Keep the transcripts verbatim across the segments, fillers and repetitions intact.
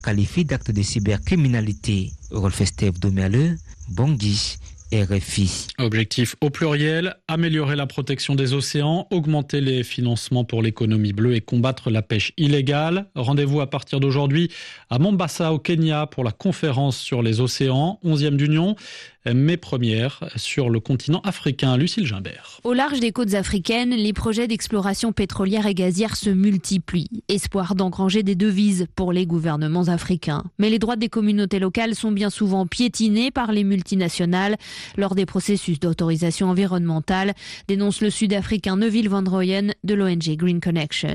qualifie d'acte de cybercriminalité. Rolf Estève Domerle, Bangui, R F I. Objectif au pluriel, améliorer la protection des océans, augmenter les financements pour l'économie bleue et combattre la pêche illégale. Rendez-vous à partir d'aujourd'hui à Mombasa au Kenya pour la conférence sur les océans, onzième d'Union, mais première sur le continent africain. Lucille Gimbert. Au large des côtes africaines, les projets d'exploration pétrolière et gazière se multiplient. Espoir d'engranger des devises pour les gouvernements africains. Mais les droits des communautés locales sont bien souvent piétinés par les multinationales lors des processus d'autorisation environnementale, dénonce le Sud-Africain Neville Van Rooyen de l'O N G Green Connection.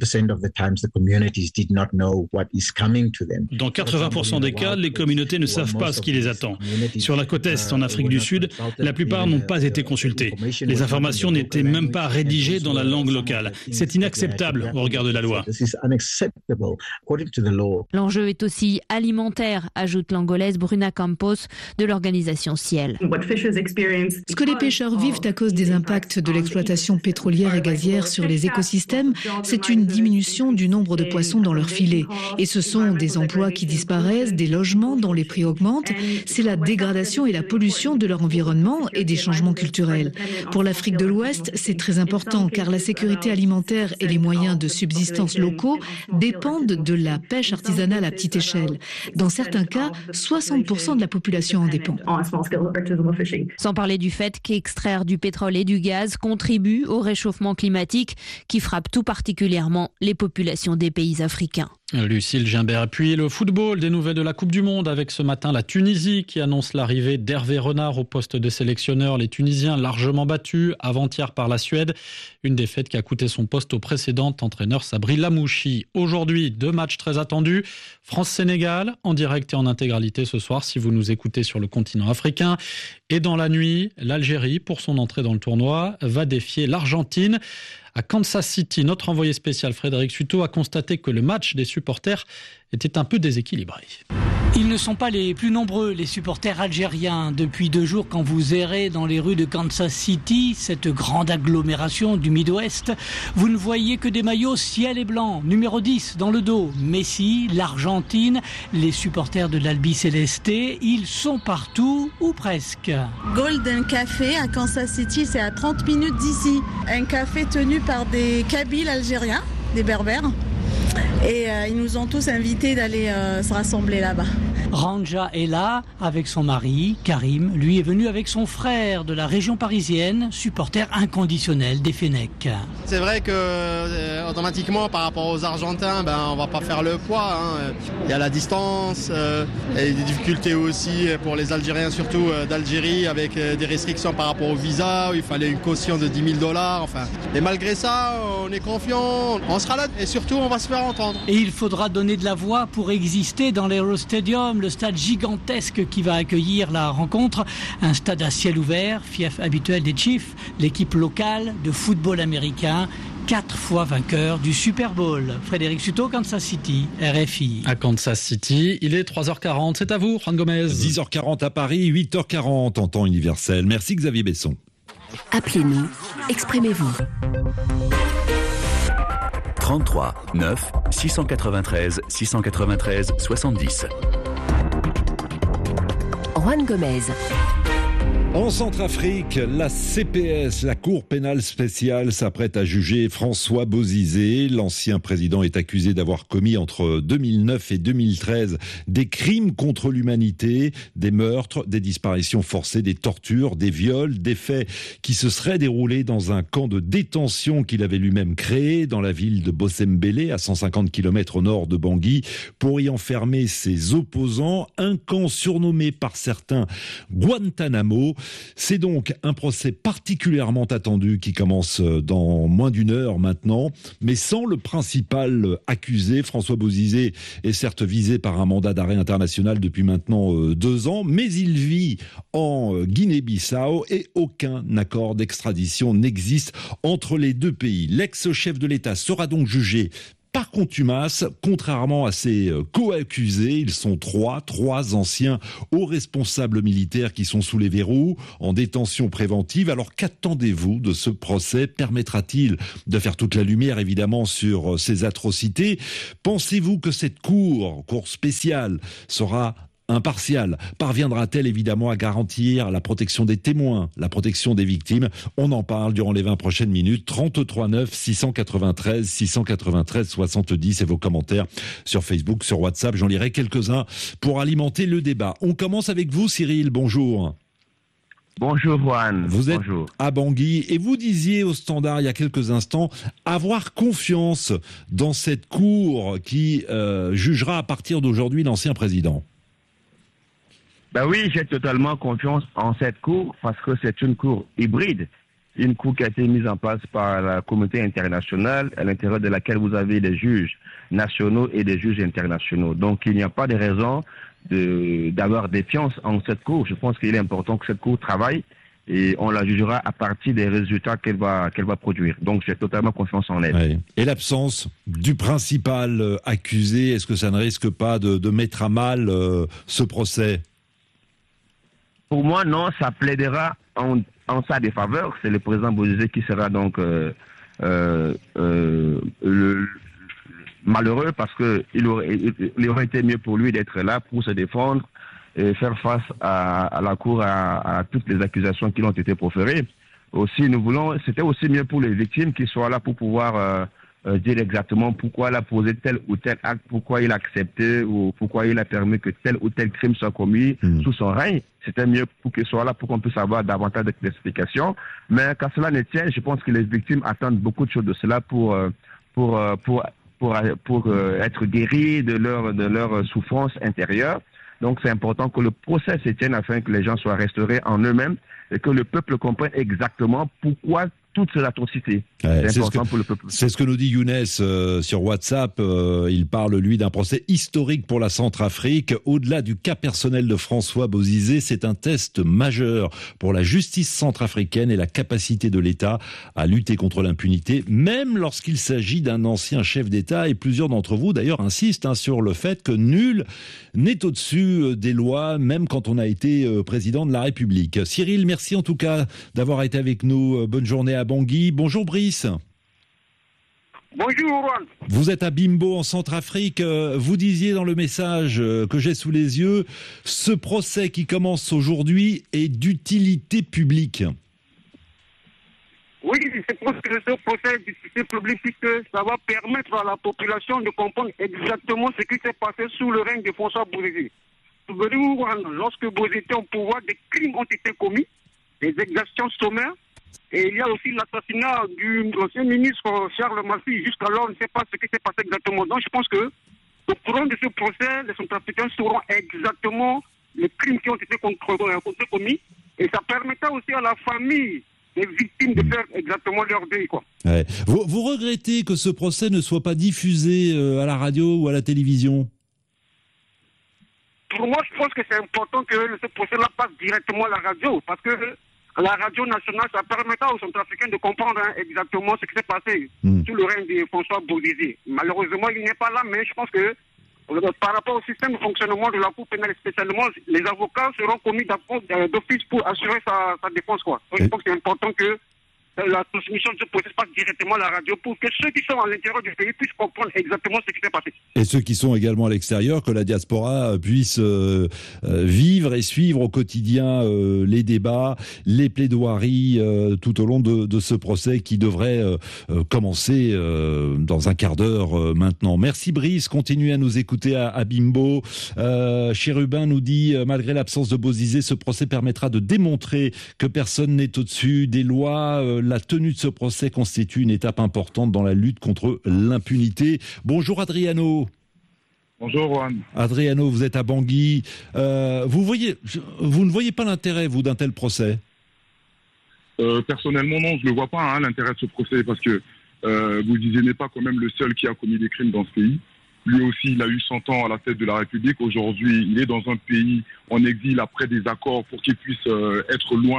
Dans quatre-vingts pour cent des cas, les communautés ne savent pas ce qui les attend. Sur la côte est, en Afrique du Sud, la plupart n'ont pas été consultés. Les informations n'étaient même pas rédigées dans la langue locale. C'est inacceptable au regard de la loi. L'enjeu est aussi alimentaire, ajoute l'angolaise Bruna Campos de l'organisation Ciel. Ce que les pêcheurs vivent à cause des impacts de l'exploitation pétrolière et gazière sur les écosystèmes, c'est une diminution du nombre de poissons dans leurs filets. Et ce sont des emplois qui disparaissent, des logements dont les prix augmentent. C'est la dégradation et la pollution de leur environnement et des changements culturels. Pour l'Afrique de l'Ouest, c'est très important car la sécurité alimentaire et les moyens de subsistance locaux dépendent de la pêche artisanale à petite échelle. Dans certains cas, soixante pour cent de la population en dépend. Sans parler du fait qu'extraire du pétrole et du gaz contribue au réchauffement climatique qui frappe tout particulièrement les populations des pays africains. Lucille Gimbert. Puis le football, des nouvelles de la Coupe du Monde avec ce matin la Tunisie qui annonce l'arrivée d'Hervé Renard au poste de sélectionneur. Les Tunisiens largement battus avant-hier par la Suède. Une défaite qui a coûté son poste au précédent entraîneur Sabri Lamouchi. Aujourd'hui, deux matchs très attendus. France-Sénégal en direct et en intégralité ce soir si vous nous écoutez sur le continent africain. Et dans la nuit, l'Algérie, pour son entrée dans le tournoi, va défier l'Argentine. À Kansas City, notre envoyé spécial Frédéric Suto a constaté que le match des supporters était un peu déséquilibré. Ils ne sont pas les plus nombreux, les supporters algériens. Depuis deux jours, quand vous errez dans les rues de Kansas City, cette grande agglomération du Midwest, vous ne voyez que des maillots ciel et blanc. Numéro dix dans le dos, Messi, l'Argentine, les supporters de l'Albi Céleste, ils sont partout, ou presque. Golden Café à Kansas City, c'est à trente minutes d'ici. Un café tenu par des Kabyles algériens, des Berbères. Et euh, ils nous ont tous invités d'aller euh, se rassembler là-bas. Ranja est là avec son mari, Karim. Lui est venu avec son frère de la région parisienne, supporter inconditionnel des Fennecs. C'est vrai que euh, automatiquement par rapport aux Argentins, ben, on va pas faire le poids. Hein. Il y a la distance euh, et des difficultés aussi pour les Algériens, surtout euh, d'Algérie, avec euh, des restrictions par rapport au visa. Où il fallait une caution de dix mille dollars. Enfin. Et malgré ça, on est confiant, on sera là et surtout on va se faire entendre. Et il faudra donner de la voix pour exister dans l'Eurostadium, le stade gigantesque qui va accueillir la rencontre. Un stade à ciel ouvert, fief habituel des Chiefs, l'équipe locale de football américain, quatre fois vainqueur du Super Bowl. Frédéric Suto, Kansas City, R F I. À Kansas City, il est trois heures quarante. C'est à vous, Juan Gomez. dix heures quarante à Paris, huit heures quarante en temps universel. Merci Xavier Besson. Appelez-nous, exprimez-vous. trente-trois neuf six cent quatre-vingt-treize six cent quatre-vingt-treize soixante-dix. Juan Gomez. En Centrafrique, la C P S, la Cour pénale spéciale, s'apprête à juger François Bozizé. L'ancien président est accusé d'avoir commis entre deux mille neuf et deux mille treize des crimes contre l'humanité, des meurtres, des disparitions forcées, des tortures, des viols, des faits qui se seraient déroulés dans un camp de détention qu'il avait lui-même créé dans la ville de Bossembélé, à cent cinquante kilomètres au nord de Bangui, pour y enfermer ses opposants. Un camp surnommé par certains Guantanamo. C'est donc un procès particulièrement attendu qui commence dans moins d'une heure maintenant, mais sans le principal accusé. François Bozizé est certes visé par un mandat d'arrêt international depuis maintenant deux ans, mais il vit en Guinée-Bissau et aucun accord d'extradition n'existe entre les deux pays. L'ex-chef de l'État sera donc jugé par contumace, contrairement à ses co-accusés. Ils sont trois, trois anciens hauts responsables militaires qui sont sous les verrous, en détention préventive. Alors qu'attendez-vous de ce procès? Permettra-t-il de faire toute la lumière, évidemment, sur ces atrocités? Pensez-vous que cette cour, cour spéciale, sera impartiale? Parviendra-t-elle évidemment à garantir la protection des témoins, la protection des victimes? On en parle durant les vingt prochaines minutes. trente-trois neuf six cent quatre-vingt-treize six cent quatre-vingt-treize soixante-dix et vos commentaires sur Facebook, sur WhatsApp. J'en lirai quelques-uns pour alimenter le débat. On commence avec vous, Cyril. Bonjour. Bonjour Juan. Vous êtes Bonjour. à Bangui et vous disiez au Standard il y a quelques instants avoir confiance dans cette cour qui euh, jugera à partir d'aujourd'hui l'ancien président. Ben oui, j'ai totalement confiance en cette cour parce que c'est une cour hybride. Une cour qui a été mise en place par la communauté internationale à l'intérieur de laquelle vous avez des juges nationaux et des juges internationaux. Donc il n'y a pas de raison de, d'avoir défiance en cette cour. Je pense qu'il est important que cette cour travaille et on la jugera à partir des résultats qu'elle va, qu'elle va produire. Donc j'ai totalement confiance en elle. Oui. Et l'absence du principal accusé, est-ce que ça ne risque pas de, de mettre à mal euh, ce procès ? Pour moi, non, ça plaidera en, en sa défaveur. C'est le président Bozizé qui sera donc euh, euh, euh, le, malheureux parce que il aurait, il aurait été mieux pour lui d'être là pour se défendre et faire face à, à la cour à, à toutes les accusations qui ont été proférées. Aussi, nous voulons, c'était aussi mieux pour les victimes qui soient là pour pouvoir euh, euh, dire exactement pourquoi il a posé tel ou tel acte, pourquoi il a accepté ou pourquoi il a permis que tel ou tel crime soit commis mmh. sous son règne. C'était mieux pour qu'il soit là, pour qu'on puisse avoir davantage d'explications. Mais quand cela ne tient, je pense que les victimes attendent beaucoup de choses de cela pour pour pour pour, pour, pour euh, être guéries de leur de leur souffrance intérieure. Donc c'est important que le procès se tienne afin que les gens soient restaurés en eux-mêmes et que le peuple comprenne exactement pourquoi toutes ces atrocités. Ouais, c'est c'est important ce que, pour le peuple. C'est ce que nous dit Younes euh, sur WhatsApp. Euh, il parle, lui, d'un procès historique pour la Centrafrique. Au-delà du cas personnel de François Bozizé, c'est un test majeur pour la justice centrafricaine et la capacité de l'État à lutter contre l'impunité, même lorsqu'il s'agit d'un ancien chef d'État. Et plusieurs d'entre vous, d'ailleurs, insistent hein, sur le fait que nul n'est au-dessus des lois, même quand on a été euh, président de la République. Cyril, merci en tout cas d'avoir été avec nous. Bonne journée à Bangui. Bonjour Brice. Bonjour Juan. Vous êtes à Bimbo en Centrafrique. Vous disiez dans le message que j'ai sous les yeux, ce procès qui commence aujourd'hui est d'utilité publique. Oui, c'est parce que ce procès est d'utilité publique puisque ça va permettre à la population de comprendre exactement ce qui s'est passé sous le règne de François Bozizé. Souvenez-vous, lorsque Bozizé était au pouvoir, des crimes ont été commis, des exactions sommaires. Et il y a aussi l'assassinat du ancien ministre Charles Massy. Jusqu'alors, on ne sait pas ce qui s'est passé exactement. Donc je pense que au courant de ce procès, les Centrafricains sauront exactement les crimes qui ont été commis. Et ça permettra aussi à la famille des victimes de faire exactement leur deuil, quoi. Ouais. Vous, vous regrettez que ce procès ne soit pas diffusé à la radio ou à la télévision ? Pour moi, je pense que c'est important que ce procès-là passe directement à la radio. Parce que la radio nationale, ça permettra aux Centrafricains de comprendre hein, exactement ce qui s'est passé mmh. sous le règne de François Bozizé. Malheureusement, il n'est pas là, mais je pense que par rapport au système de fonctionnement de la Cour pénale, spécialement, les avocats seront commis d'office pour assurer sa, sa défense. Quoi. Donc, je pense que c'est important que la transmission de ce procès passe directement à la radio pour que ceux qui sont à l'intérieur du pays puissent comprendre exactement ce qui s'est passé. Et ceux qui sont également à l'extérieur, que la diaspora puisse euh, euh, vivre et suivre au quotidien euh, les débats, les plaidoiries euh, tout au long de, de ce procès qui devrait euh, euh, commencer euh, dans un quart d'heure euh, maintenant. Merci Brice, continuez à nous écouter à, à Bimbo. Euh, Chérubin nous dit, euh, malgré l'absence de Bozizé, ce procès permettra de démontrer que personne n'est au-dessus des lois. Euh, La tenue de ce procès constitue une étape importante dans la lutte contre l'impunité. Bonjour Adriano. Bonjour Juan. Adriano, vous êtes à Bangui. Euh, vous, voyez, vous ne voyez pas l'intérêt, vous, d'un tel procès ? euh, Personnellement, non, je ne le vois pas, hein, l'intérêt de ce procès, parce que euh, Bozizé n'est pas quand même le seul qui a commis des crimes dans ce pays. Lui aussi, il a eu cent ans à la tête de la République. Aujourd'hui, il est dans un pays en exil après des accords pour qu'il puisse euh, être loin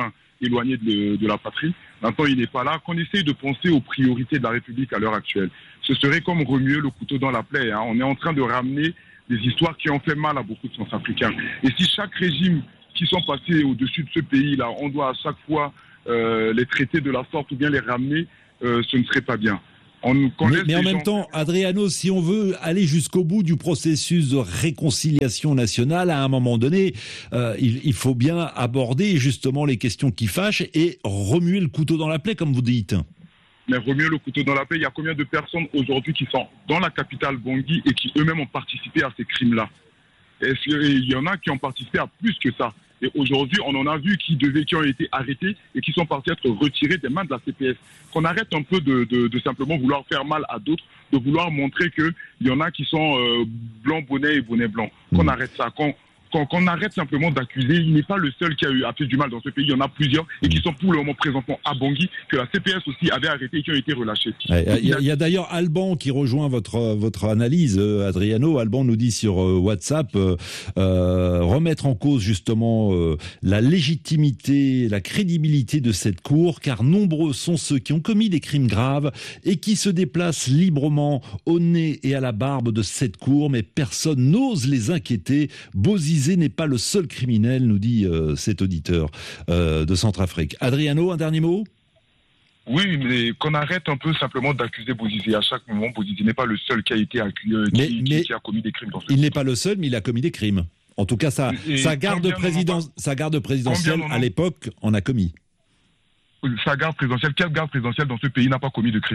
éloigné de, de la patrie. Maintenant, il n'est pas là. Qu'on essaye de penser aux priorités de la République à l'heure actuelle. Ce serait comme remuer le couteau dans la plaie. Hein. On est en train de ramener des histoires qui ont fait mal à beaucoup de Centrafricains. Et si chaque régime qui sont passés au-dessus de ce pays-là, on doit à chaque fois euh, les traiter de la sorte ou bien les ramener, euh, ce ne serait pas bien. On mais, mais en gens... même temps, Adriano, si on veut aller jusqu'au bout du processus de réconciliation nationale, à un moment donné, euh, il, il faut bien aborder justement les questions qui fâchent et remuer le couteau dans la plaie, comme vous dites. Mais remuer le couteau dans la plaie, il y a combien de personnes aujourd'hui qui sont dans la capitale Bangui et qui eux-mêmes ont participé à ces crimes-là? Et il y en a qui ont participé à plus que ça. Et aujourd'hui, on en a vu qui, devaient, qui ont été arrêtés et qui sont partis être retirés des mains de la C P S. Qu'on arrête un peu de, de, de simplement vouloir faire mal à d'autres, de vouloir montrer qu'il y en a qui sont euh, blanc bonnet et bonnet blanc. Qu'on arrête ça. Qu'on, qu'on, qu'on arrête simplement d'accuser. Il n'est pas le seul qui a eu a fait du mal dans ce pays. Il y en a plusieurs et qui sont pour le moment présentement à Bangui, que la C P S aussi avait arrêté et qui ont été relâchés. Il ouais, y, y, y a d'ailleurs Alban qui rejoint votre, votre analyse, euh, Adriano. Alban nous dit sur euh, WhatsApp euh, euh, remettre en cause justement euh, la légitimité, la crédibilité de cette cour, car nombreux sont ceux qui ont commis des crimes graves et qui se déplacent librement au nez et à la barbe de cette cour, mais personne n'ose les inquiéter. Bozizé n'est pas le seul criminel, nous dit euh, cet auditeur euh, de Centrafrique. Adriano, un dernier mot ? Oui, mais qu'on arrête un peu simplement d'accuser Bozizé à chaque moment. Bozizé n'est pas le seul qui a été accusé, mais, qui, mais qui a commis des crimes dans ce Il pays. N'est pas le seul, mais il a commis des crimes. En tout cas, sa, sa garde, président, pas, sa garde présidentielle, à l'époque, en a commis. Sa garde présidentielle, quelle garde présidentielle dans ce pays n'a pas commis de crimes ?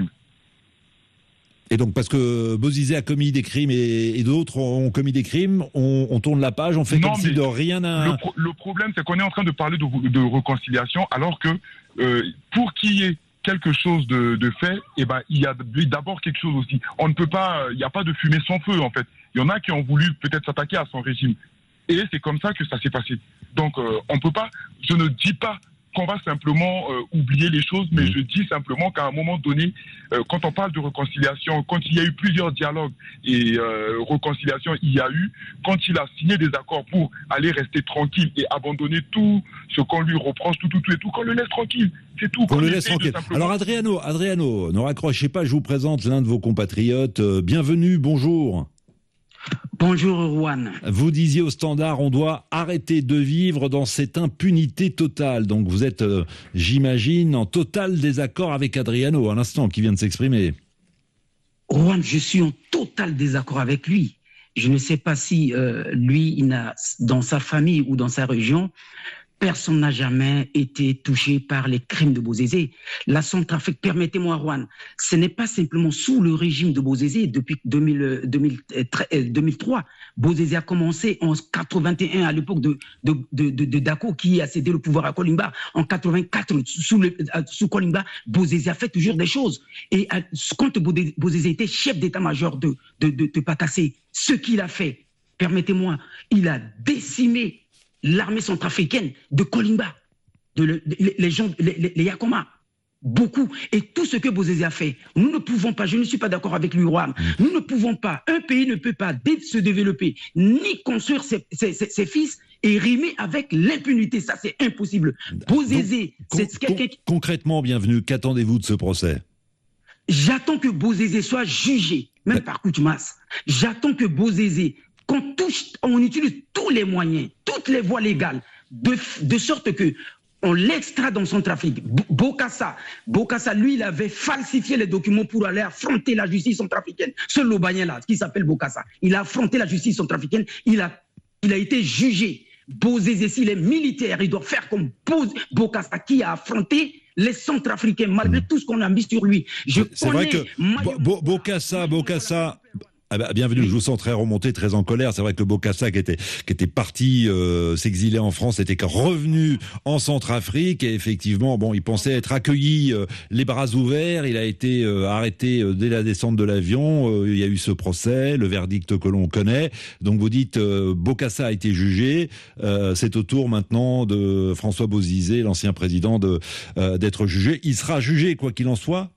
Et donc, parce que Bozizé a commis des crimes et, et d'autres ont commis des crimes, on, on tourne la page, on fait non, comme si de rien n'a... Le, pro- le problème, c'est qu'on est en train de parler de, de réconciliation, alors que euh, pour qu'il y ait quelque chose de, de fait, eh ben, il y a d'abord quelque chose aussi. On ne peut pas, il n'y a pas de fumée sans feu, en fait. Il y en a qui ont voulu peut-être s'attaquer à son régime. Et c'est comme ça que ça s'est passé. Donc, euh, on peut pas, je ne dis pas qu'on va simplement euh, oublier les choses, mais mmh. je dis simplement qu'à un moment donné, euh, quand on parle de réconciliation, quand il y a eu plusieurs dialogues et euh, réconciliation, il y a eu, quand il a signé des accords pour aller rester tranquille et abandonner tout ce qu'on lui reproche, tout, tout, tout et tout, qu'on le laisse tranquille, c'est tout. Qu'on le laisse tranquille. Simplement... Alors Adriano, Adriano, ne raccrochez pas, je vous présente l'un de vos compatriotes. Euh, bienvenue, bonjour. Bonjour Juan. Vous disiez au Standard, on doit arrêter de vivre dans cette impunité totale. Donc vous êtes, euh, j'imagine, en total désaccord avec Adriano à l'instant qui vient de s'exprimer. Juan, je suis en total désaccord avec lui. Je ne sais pas si euh, lui, il n'a, dans sa famille ou dans sa région, personne n'a jamais été touché par les crimes de Bozizé. La Centrafrique, permettez-moi, Juan, ce n'est pas simplement sous le régime de Bozizé depuis deux mille, deux mille, deux mille trois. Bozizé a commencé en quatre-vingt-un à l'époque de, de, de, de, de Dako qui a cédé le pouvoir à Kolimba. En quatre-vingt-quatre, sous, le, sous Kolimba, Bozizé a fait toujours des choses. Et quand Bozizé était chef d'état-major de, de, de, de Patassé, ce qu'il a fait, permettez-moi, il a décimé l'armée centrafricaine de Kolimba, de le, les, les gens, les, les, les Yakoma, beaucoup. Et tout ce que Bozizé a fait, nous ne pouvons pas, je ne suis pas d'accord avec lui, Juan, nous ne pouvons pas, un pays ne peut pas se développer, ni construire ses, ses, ses, ses fils et rimer avec l'impunité. Ça, c'est impossible. Bozizé, c'est con, quelqu'un qui... Concrètement, bienvenue, qu'attendez-vous de ce procès ? J'attends que Bozizé soit jugé, même par Koutoumas. J'attends que Bozizé, qu'on touche, on utilise tous les moyens, toutes les voies légales, de, de sorte que on l'extrait dans Centrafrique. Bokassa, Bokassa, lui, il avait falsifié les documents pour aller affronter la justice centrafricaine. Ce Lobanien-là, qui s'appelle Bokassa, il a affronté la justice centrafricaine, il a, il a été jugé. Bozizé, s'il est militaire, il doit faire comme Bokassa, qui a affronté les Centrafricains, malgré tout ce qu'on a mis sur lui. Je C'est vrai que Bo- Bokassa, Bokassa... Ah bah, bienvenue, je vous sens très remonté, très en colère. C'est vrai que Bokassa, qui était, qui était parti euh, s'exiler en France, était revenu en Centrafrique et effectivement, bon, il pensait être accueilli euh, les bras ouverts. Il a été euh, arrêté euh, dès la descente de l'avion. Euh, il y a eu ce procès, le verdict que l'on connaît. Donc vous dites, euh, Bokassa a été jugé. Euh, c'est au tour maintenant de François Bozizé, l'ancien président, de euh, d'être jugé. Il sera jugé, quoi qu'il en soit,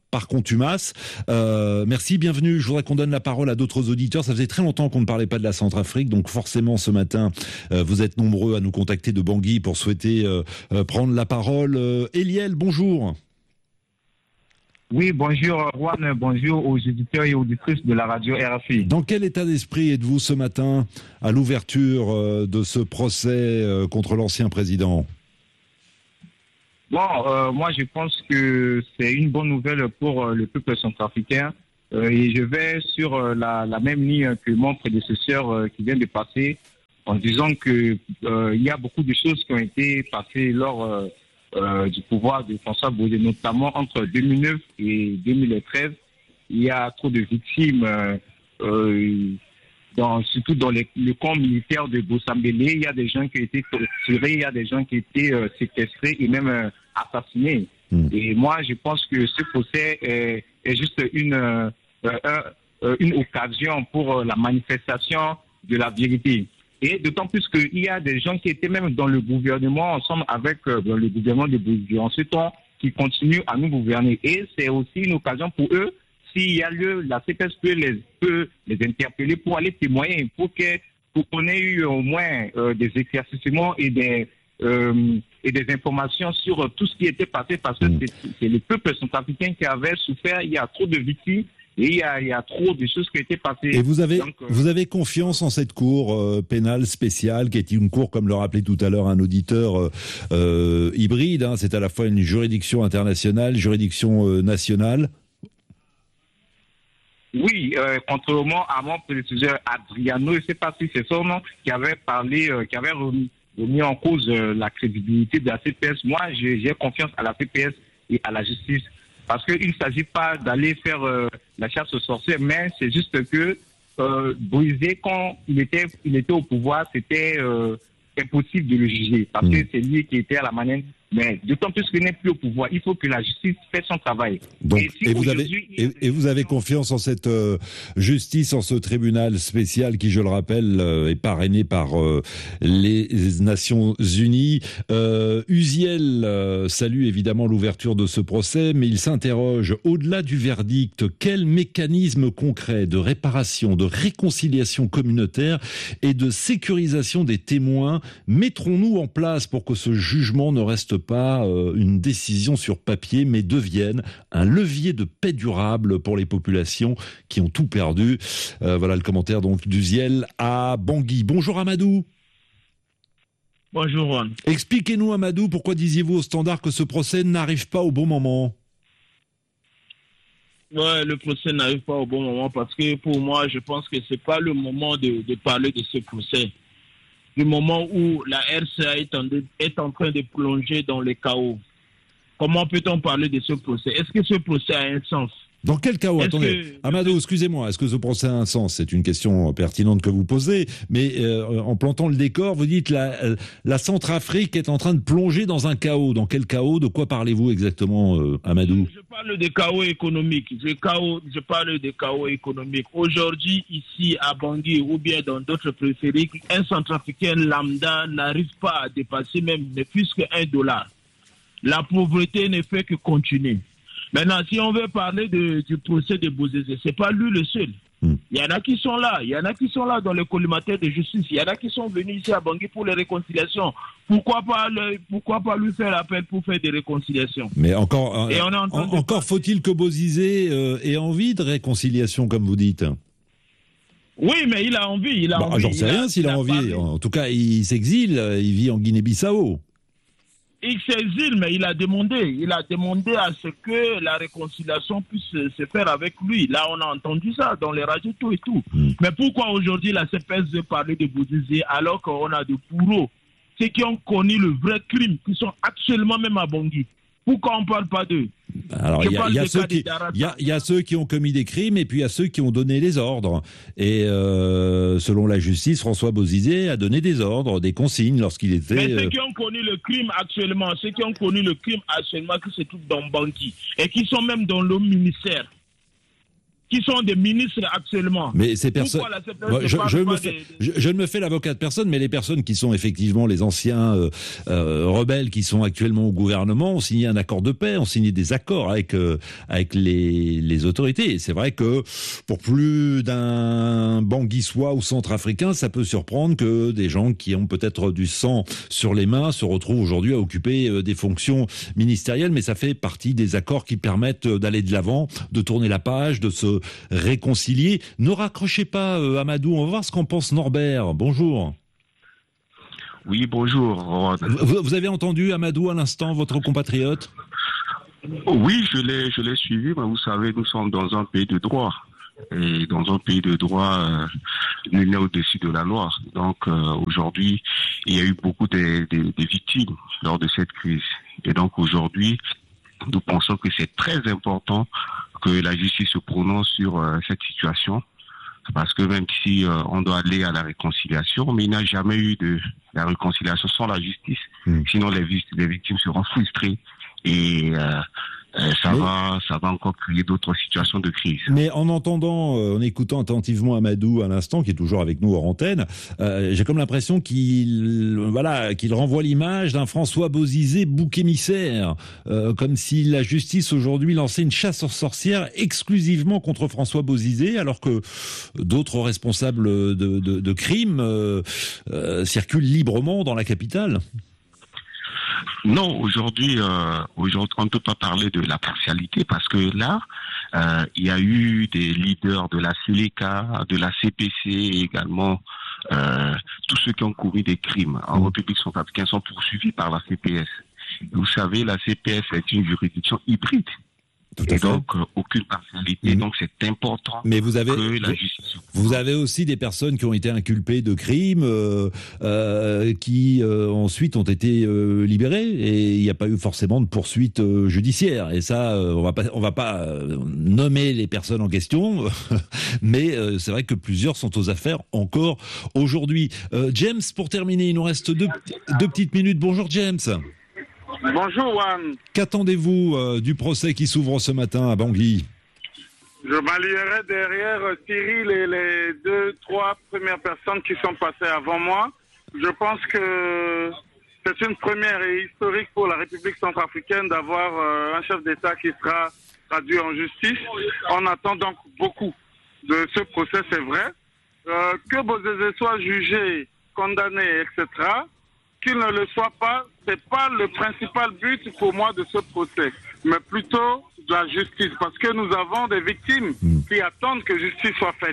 par contumace. Euh, merci, bienvenue. Je voudrais qu'on donne la parole à d'autres auditeurs. Ça faisait très longtemps qu'on ne parlait pas de la Centrafrique, donc forcément ce matin, euh, vous êtes nombreux à nous contacter de Bangui pour souhaiter euh, euh, prendre la parole. Euh, Eliel, bonjour. Oui, bonjour Juan, bonjour aux auditeurs et auditrices de la radio R F I. Dans quel état d'esprit êtes-vous ce matin à l'ouverture euh, de ce procès euh, contre l'ancien président ? Bon, euh, moi je pense que c'est une bonne nouvelle pour euh, le peuple centrafricain euh, et je vais sur euh, la, la même ligne que mon prédécesseur euh, qui vient de passer en disant que euh, il y a beaucoup de choses qui ont été passées lors euh, euh, du pouvoir de François Bozé, notamment entre deux mille neuf et deux mille treize. Il y a trop de victimes, euh, euh, dans, surtout dans les, le camp militaire de Boussambélé. Il y a des gens qui ont été torturés, il y a des gens qui ont été euh, séquestrés et même euh, assassinés. Mmh. Et moi, je pense que ce procès est, est juste une, euh, euh, une occasion pour euh, la manifestation de la vérité. Et d'autant plus qu'il y a des gens qui étaient même dans le gouvernement, ensemble avec euh, le gouvernement de Bozizé en ce temps, qui continuent à nous gouverner. Et c'est aussi une occasion pour eux, s'il y a lieu, la C P S peut les, peut les interpeller pour aller témoigner, pour que, pour qu'on ait eu au moins euh, des éclaircissements et des, euh, et des informations sur euh, tout ce qui était passé, parce que c'est, c'est le peuple centrafricain qui avait souffert. Il y a trop de victimes. Et il y, a, il y a trop de choses qui ont été passées. Et vous avez, Donc, euh... vous avez confiance en cette cour euh, pénale spéciale, qui est une cour, comme le rappelait tout à l'heure un auditeur, euh, euh, hybride, hein, c'est à la fois une juridiction internationale, juridiction euh, nationale? Oui, euh, contrairement à mon prédécesseur Adriano, je ne sais pas si c'est son nom, qui avait parlé, euh, qui avait remis, remis en cause euh, la crédibilité de la C P S. Moi, j'ai, j'ai confiance à la C P S et à la justice. Parce qu'il ne s'agit pas d'aller faire euh, la chasse aux sorcières, mais c'est juste que euh, Bozizé, quand il était, il était au pouvoir, c'était euh, impossible de le juger. Parce mmh. que c'est lui qui était à la manette. Mais d'autant plus qu'il n'est plus au pouvoir, il faut que la justice fasse son travail. Donc, et, si et, vous avez, et, et vous avez confiance en cette euh, justice, en ce tribunal spécial qui, je le rappelle, euh, est parrainé par euh, les Nations Unies. Euh, Uziel euh, salue évidemment l'ouverture de ce procès, mais il s'interroge, au-delà du verdict, quel mécanisme concret de réparation, de réconciliation communautaire et de sécurisation des témoins mettrons-nous en place pour que ce jugement ne reste pas euh, une décision sur papier, mais devienne un levier de paix durable pour les populations qui ont tout perdu. Euh, voilà le commentaire donc d'Uziel à Bangui. Bonjour Amadou. Bonjour Juan. Expliquez-nous Amadou, pourquoi disiez-vous au Standard que ce procès n'arrive pas au bon moment? Ouais, le procès n'arrive pas au bon moment parce que pour moi, je pense que c'est pas le moment de, de parler de ce procès. Du moment où la R C A est en, de, est en train de plonger dans le chaos. Comment peut-on parler de ce procès? Est-ce que ce procès a un sens? Dans quel chaos? Est-ce Attendez, que... Amadou, excusez-moi, est-ce que ce procès a un sens? C'est une question pertinente que vous posez, mais euh, en plantant le décor, vous dites la, la Centrafrique est en train de plonger dans un chaos. Dans quel chaos? De quoi parlez-vous exactement, euh, Amadou? Je parle de chaos économique. Je, chaos, je parle de chaos économique. Aujourd'hui, ici à Bangui ou bien dans d'autres périphériques, un Centrafricain lambda n'arrive pas à dépasser même ne plus qu'un dollar. La pauvreté ne fait que continuer. Maintenant, si on veut parler de, du procès de Bozizé, c'est pas lui le seul. Mm. Il y en a qui sont là, il y en a qui sont là dans le collimateur de justice, il y en a qui sont venus ici à Bangui pour les réconciliations. Pourquoi pas, le, pourquoi pas lui faire appel pour faire des réconciliations? Mais encore, euh, en, encore faut-il que Bozizé euh, ait envie de réconciliation, comme vous dites. Oui, mais il a envie, il a bah, envie. J'en sais rien s'il a, a envie. Parlé. En tout cas, il s'exile, il vit en Guinée-Bissau. Il s'exile, mais il a demandé, il a demandé à ce que la réconciliation puisse se faire avec lui. Là, on a entendu ça dans les radios, tout et tout. Mm. Mais pourquoi aujourd'hui la C P S veut parler de Bozizé alors qu'on a de bourreaux, ceux qui ont connu le vrai crime, qui sont actuellement même à Bangui? Pourquoi on ne parle pas d'eux? Alors, il y, y, y, y a ceux qui ont commis des crimes et puis il y a ceux qui ont donné les ordres. Et euh, selon la justice, François Bozizé a donné des ordres, des consignes lorsqu'il était... Mais ceux qui ont connu le crime actuellement, ceux qui ont connu le crime actuellement, qui se trouvent dans Bangui et qui sont même dans le ministère, qui sont des ministres actuellement. Mais ces personnes, Moi, je, je, me fais, des... je, je ne me fais l'avocat de personne, mais les personnes qui sont effectivement les anciens euh, euh, rebelles qui sont actuellement au gouvernement ont signé un accord de paix, ont signé des accords avec euh, avec les, les autorités. Et c'est vrai que pour plus d'un Banguissois ou centrafricain, ça peut surprendre que des gens qui ont peut-être du sang sur les mains se retrouvent aujourd'hui à occuper euh, des fonctions ministérielles, mais ça fait partie des accords qui permettent d'aller de l'avant, de tourner la page, de se réconcilier. Ne raccrochez pas, euh, Amadou, on va voir ce qu'en pense Norbert. Bonjour. Oui, bonjour. Vous, vous avez entendu Amadou à l'instant, votre compatriote ? Oui, je l'ai, je l'ai suivi, mais vous savez, nous sommes dans un pays de droit. Et dans un pays de droit, euh, nul n'est au-dessus de la loi. Donc euh, aujourd'hui, il y a eu beaucoup de, de, de victimes lors de cette crise. Et donc aujourd'hui, nous pensons que c'est très important que la justice se prononce sur euh, cette situation. Parce que même si euh, on doit aller à la réconciliation, mais il n'y a jamais eu de la réconciliation sans la justice. Mmh. Sinon, les, les victimes seront frustrées et euh, euh, ça, mais, va, ça va encore créer d'autres situations de crise. Mais en entendant, euh, en écoutant attentivement Amadou à l'instant, qui est toujours avec nous hors antenne, euh, j'ai comme l'impression qu'il, voilà, qu'il renvoie l'image d'un François Bozizé bouc émissaire, euh, comme si la justice aujourd'hui lançait une chasse aux sorcières exclusivement contre François Bozizé, alors que d'autres responsables de, de, de crimes euh, euh, circulent librement dans la capitale. Non, aujourd'hui, euh, aujourd'hui, on ne peut pas parler de la partialité parce que là, euh, il y a eu des leaders de la Séléka, de la C P C également, euh, tous ceux qui ont commis des crimes en République centrafricaine sont poursuivis par la C P S. Vous savez, la C P S est une juridiction hybride. Tout à et fait. donc euh, aucune partialité, mmh. donc c'est important. Mais vous avez, que la justice... vous avez aussi des personnes qui ont été inculpées de crimes, euh, euh, qui euh, ensuite ont été euh, libérées, et il n'y a pas eu forcément de poursuite euh, judiciaire. Et ça, euh, on va pas, on va pas euh, nommer les personnes en question, mais euh, c'est vrai que plusieurs sont aux affaires encore aujourd'hui. Euh, James, pour terminer, il nous reste deux, deux petites minutes. Bonjour James. Bonjour Juan. Qu'attendez-vous euh, du procès qui s'ouvre ce matin à Bangui ? Je m'allierai derrière Cyril et les deux, trois premières personnes qui sont passées avant moi. Je pense que c'est une première et historique pour la République centrafricaine d'avoir euh, un chef d'État qui sera traduit en justice. On attend donc beaucoup de ce procès, c'est vrai. Euh, que Bozizé soit jugé, condamné, et cetera, qu'il ne le soit pas, c'est pas le principal but pour moi de ce procès, mais plutôt de la justice, parce que nous avons des victimes qui attendent que justice soit faite.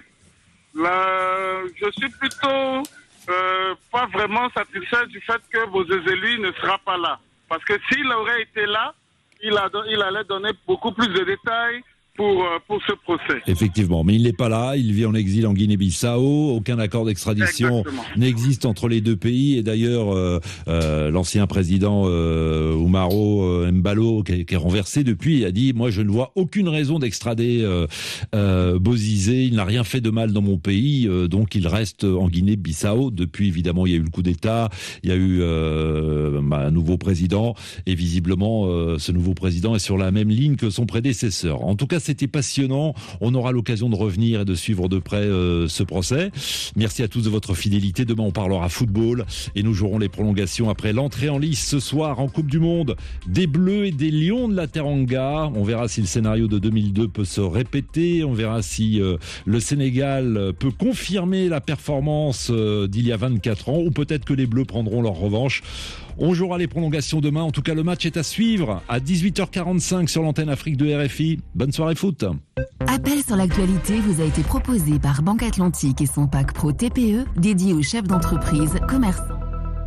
Là, je suis plutôt euh, pas vraiment satisfait du fait que Bozizé lui ne sera pas là, parce que s'il aurait été là, il, a, il allait donner beaucoup plus de détails pour, pour ce procès. Effectivement, mais il n'est pas là, il vit en exil en Guinée-Bissau, aucun accord d'extradition Exactement. n'existe entre les deux pays, et d'ailleurs euh, euh, l'ancien président euh, Oumaro euh, Mbalo, qui est, qui est renversé depuis, a dit « Moi je ne vois aucune raison d'extrader euh, euh, Bozizé, il n'a rien fait de mal dans mon pays, euh, donc il reste en Guinée-Bissau. » Depuis, évidemment, il y a eu le coup d'État, il y a eu euh, un nouveau président, et visiblement euh, ce nouveau président est sur la même ligne que son prédécesseur. En tout cas, c'était passionnant. On aura l'occasion de revenir et de suivre de près euh, ce procès. Merci à tous de votre fidélité. Demain, on parlera football et nous jouerons les prolongations après l'entrée en lice ce soir en Coupe du Monde des Bleus et des Lions de la Teranga. On verra si le scénario de deux mille deux peut se répéter. On verra si euh, le Sénégal peut confirmer la performance euh, d'il y a vingt-quatre ans, ou peut-être que les Bleus prendront leur revanche. On jouera les prolongations demain. En tout cas, le match est à suivre à dix-huit heures quarante-cinq sur l'antenne Afrique de R F I. Bonne soirée foot. Appel sur l'actualité vous a été proposé par Banque Atlantique et son pack Pro T P E dédié aux chefs d'entreprise, commerçants.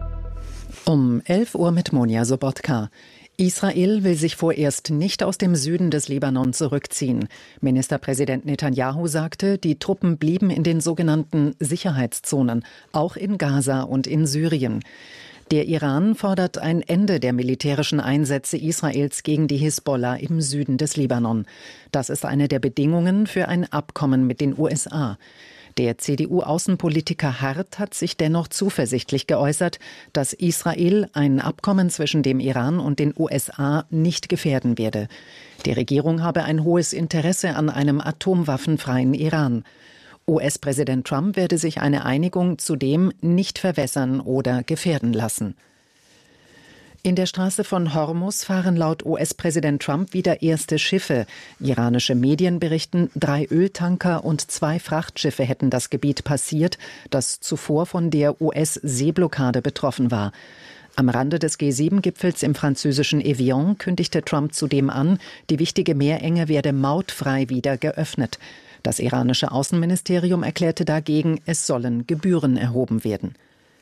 Um elf Uhr mit Monja Sobotka. Israel will sich vorerst nicht aus dem Süden des Libanon zurückziehen. Ministerpräsident Netanyahu sagte, die Truppen blieben in den sogenannten Sicherheitszonen, auch in Gaza und in Syrien. Der Iran fordert ein Ende der militärischen Einsätze Israels gegen die Hisbollah im Süden des Libanon. Das ist eine der Bedingungen für ein Abkommen mit den U S A. Der C D U-Außenpolitiker Hart hat sich dennoch zuversichtlich geäußert, dass Israel ein Abkommen zwischen dem Iran und den U S A nicht gefährden werde. Die Regierung habe ein hohes Interesse an einem atomwaffenfreien Iran. U S-Präsident Trump werde sich eine Einigung zudem nicht verwässern oder gefährden lassen. In der Straße von Hormuz fahren laut U S-Präsident Trump wieder erste Schiffe. Iranische Medien berichten, drei Öltanker und zwei Frachtschiffe hätten das Gebiet passiert, das zuvor von der U S-Seeblockade betroffen war. Am Rande des G sieben Gipfels im französischen Evian kündigte Trump zudem an, die wichtige Meerenge werde mautfrei wieder geöffnet. Das iranische Außenministerium erklärte dagegen, es sollen Gebühren erhoben werden.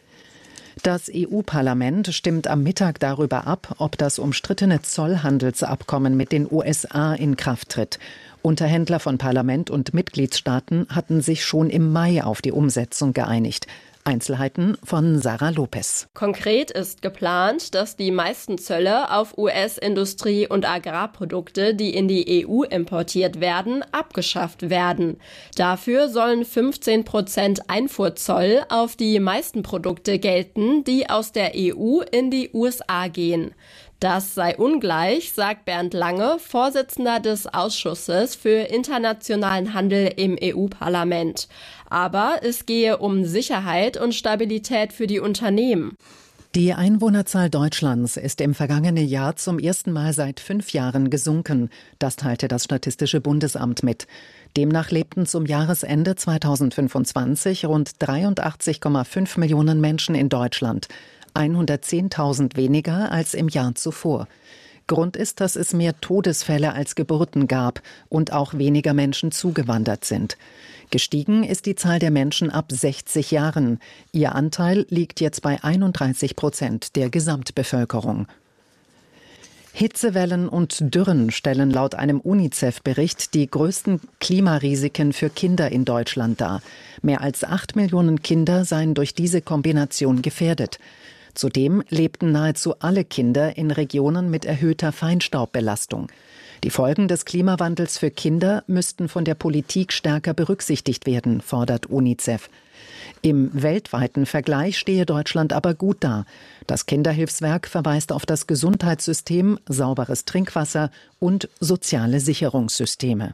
Das E U-Parlament stimmt am Mittag darüber ab, ob das umstrittene Zollhandelsabkommen mit den U S A in Kraft tritt. Unterhändler von Parlament und Mitgliedstaaten hatten sich schon im Mai auf die Umsetzung geeinigt. Einzelheiten von Sarah Lopez. Konkret ist geplant, dass die meisten Zölle auf U S-Industrie- und Agrarprodukte, die in die E U importiert werden, abgeschafft werden. Dafür sollen fünfzehn Prozent Einfuhrzoll auf die meisten Produkte gelten, die aus der E U in die U S A gehen. Das sei ungleich, sagt Bernd Lange, Vorsitzender des Ausschusses für internationalen Handel im E U-Parlament. Aber es gehe um Sicherheit und Stabilität für die Unternehmen. Die Einwohnerzahl Deutschlands ist im vergangenen Jahr zum ersten Mal seit fünf Jahren gesunken. Das teilte das Statistische Bundesamt mit. Demnach lebten zum Jahresende zweitausendfünfundzwanzig rund dreiundachtzig Komma fünf Millionen Menschen in Deutschland. hundertzehntausend weniger als im Jahr zuvor. Grund ist, dass es mehr Todesfälle als Geburten gab und auch weniger Menschen zugewandert sind. Gestiegen ist die Zahl der Menschen ab sechzig Jahren. Ihr Anteil liegt jetzt bei einunddreißig Prozent der Gesamtbevölkerung. Hitzewellen und Dürren stellen laut einem UNICEF-Bericht die größten Klimarisiken für Kinder in Deutschland dar. Mehr als acht Millionen Kinder seien durch diese Kombination gefährdet. Zudem lebten nahezu alle Kinder in Regionen mit erhöhter Feinstaubbelastung. Die Folgen des Klimawandels für Kinder müssten von der Politik stärker berücksichtigt werden, fordert UNICEF. Im weltweiten Vergleich stehe Deutschland aber gut da. Das Kinderhilfswerk verweist auf das Gesundheitssystem, sauberes Trinkwasser und soziale Sicherungssysteme.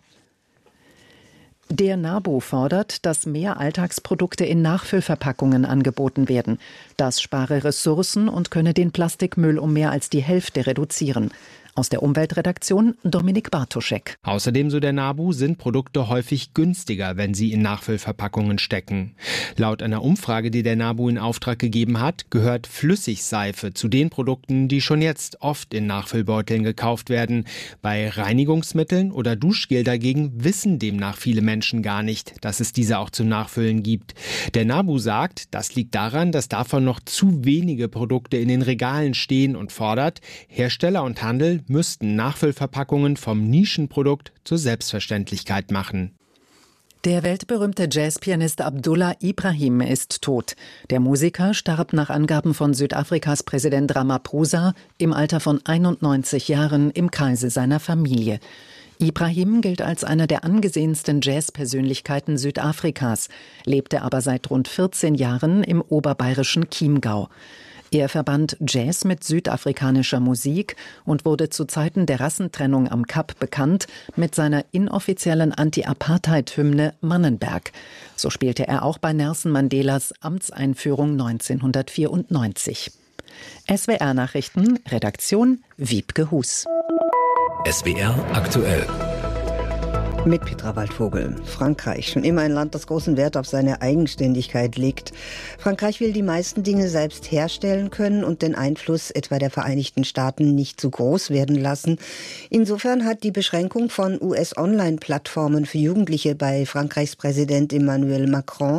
Der NABU fordert, dass mehr Alltagsprodukte in Nachfüllverpackungen angeboten werden. Das spare Ressourcen und könne den Plastikmüll um mehr als die Hälfte reduzieren. Aus der Umweltredaktion Dominik Bartoschek. Außerdem, so der NABU, sind Produkte häufig günstiger, wenn sie in Nachfüllverpackungen stecken. Laut einer Umfrage, die der NABU in Auftrag gegeben hat, gehört Flüssigseife zu den Produkten, die schon jetzt oft in Nachfüllbeuteln gekauft werden. Bei Reinigungsmitteln oder Duschgel dagegen wissen demnach viele Menschen gar nicht, dass es diese auch zum Nachfüllen gibt. Der NABU sagt, das liegt daran, dass davon noch zu wenige Produkte in den Regalen stehen und fordert, Hersteller und Handel müssten Nachfüllverpackungen vom Nischenprodukt zur Selbstverständlichkeit machen. Der weltberühmte Jazzpianist Abdullah Ibrahim ist tot. Der Musiker starb nach Angaben von Südafrikas Präsident Ramaphosa im Alter von einundneunzig Jahren im Kreise seiner Familie. Ibrahim gilt als einer der angesehensten Jazzpersönlichkeiten Südafrikas, lebte aber seit rund vierzehn Jahren im oberbayerischen Chiemgau. Er verband Jazz mit südafrikanischer Musik und wurde zu Zeiten der Rassentrennung am Kap bekannt mit seiner inoffiziellen Anti-Apartheid-Hymne Mannenberg. So spielte er auch bei Nelson Mandelas Amtseinführung neunzehnhundertvierundneunzig. S W R-Nachrichten, Redaktion Wiebke Hus. S W R aktuell. Mit Petra Waldvogel. Frankreich, schon immer ein Land, das großen Wert auf seine Eigenständigkeit legt. Frankreich will die meisten Dinge selbst herstellen können und den Einfluss etwa der Vereinigten Staaten nicht zu groß werden lassen. Insofern hat die Beschränkung von U S-Online-Plattformen für Jugendliche bei Frankreichs Präsident Emmanuel Macron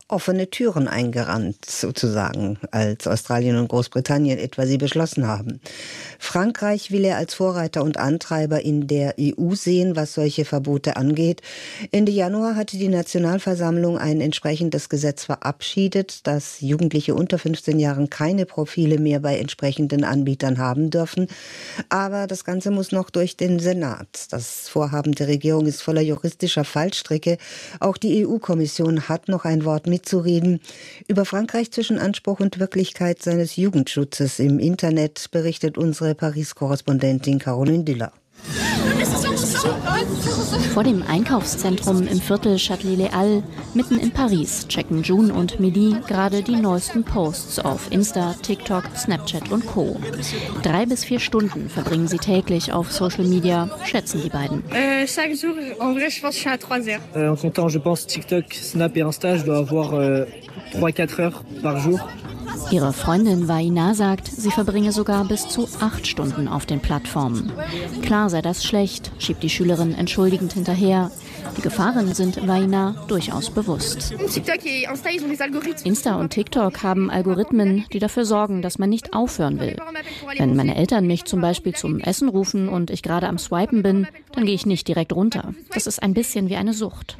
offene Türen eingerannt, sozusagen, als Australien und Großbritannien etwa sie beschlossen haben. Frankreich will er als Vorreiter und Antreiber in der E U sehen, was solche Verbote angeht. Ende Januar hatte die Nationalversammlung ein entsprechendes Gesetz verabschiedet, dass Jugendliche unter fünfzehn Jahren keine Profile mehr bei entsprechenden Anbietern haben dürfen. Aber das Ganze muss noch durch den Senat. Das Vorhaben der Regierung ist voller juristischer Fallstricke. Auch die E U-Kommission hat noch ein Wort mitzureden. Über Frankreich zwischen Anspruch und Wirklichkeit seines Jugendschutzes im Internet berichtet unsere Paris-Korrespondentin Caroline Diller. Vor dem Einkaufszentrum im Viertel Châtelet-Les-Halles, mitten in Paris, checken June und Mehdi gerade die neuesten Posts auf Insta, TikTok, Snapchat und Co. Drei bis vier Stunden verbringen sie täglich auf Social Media, schätzen die beiden. Euh, chaque jour, en vrai, je pense que je suis à trois heures. Euh, en comptant, je pense, TikTok, Snap et Insta, je dois avoir euh, trois à quatre heures par jour. Ihre Freundin Vaina sagt, sie verbringe sogar bis zu acht Stunden auf den Plattformen. Klar sei das schlecht, schiebt die Schülerin entschuldigend hinterher. Die Gefahren sind Vaina durchaus bewusst. Insta und TikTok haben Algorithmen, die dafür sorgen, dass man nicht aufhören will. Wenn meine Eltern mich zum Beispiel zum Essen rufen und ich gerade am Swipen bin, dann gehe ich nicht direkt runter. Das ist ein bisschen wie eine Sucht.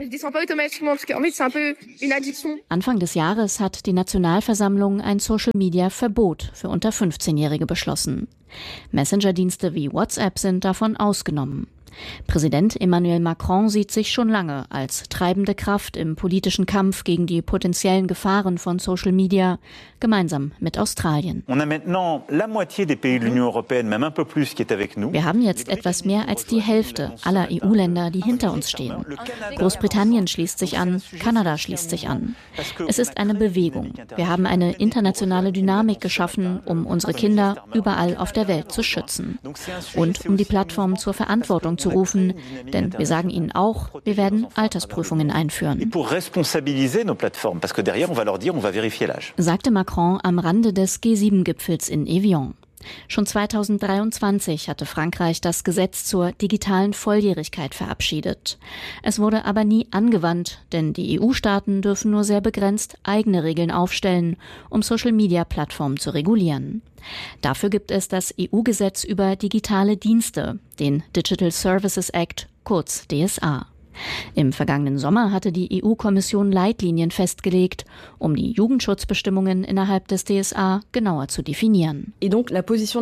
Anfang des Jahres hat die Nationalversammlung ein Social-Media-Verbot für unter fünfzehnjährige beschlossen. Messenger-Dienste wie WhatsApp sind davon ausgenommen. Präsident Emmanuel Macron sieht sich schon lange als treibende Kraft im politischen Kampf gegen die potenziellen Gefahren von Social Media, gemeinsam mit Australien. Wir haben jetzt etwas mehr als die Hälfte aller E U-Länder, die hinter uns stehen. Großbritannien schließt sich an, Kanada schließt sich an. Es ist eine Bewegung. Wir haben eine internationale Dynamik geschaffen, um unsere Kinder überall auf der Welt zu schützen. Und um die Plattformen zur Verantwortung zu rufen, denn wir sagen ihnen auch, wir werden Altersprüfungen einführen. Sagte Macron am Rande des G sieben Gipfels in Evian. Schon zweitausenddreiundzwanzig hatte Frankreich das Gesetz zur digitalen Volljährigkeit verabschiedet. Es wurde aber nie angewandt, denn die E U-Staaten dürfen nur sehr begrenzt eigene Regeln aufstellen, um Social-Media-Plattformen zu regulieren. Dafür gibt es das E U-Gesetz über digitale Dienste, den Digital Services Act, kurz D S A. Im vergangenen Sommer hatte die E U-Kommission Leitlinien festgelegt, um die Jugendschutzbestimmungen innerhalb des D S A genauer zu definieren. Die Position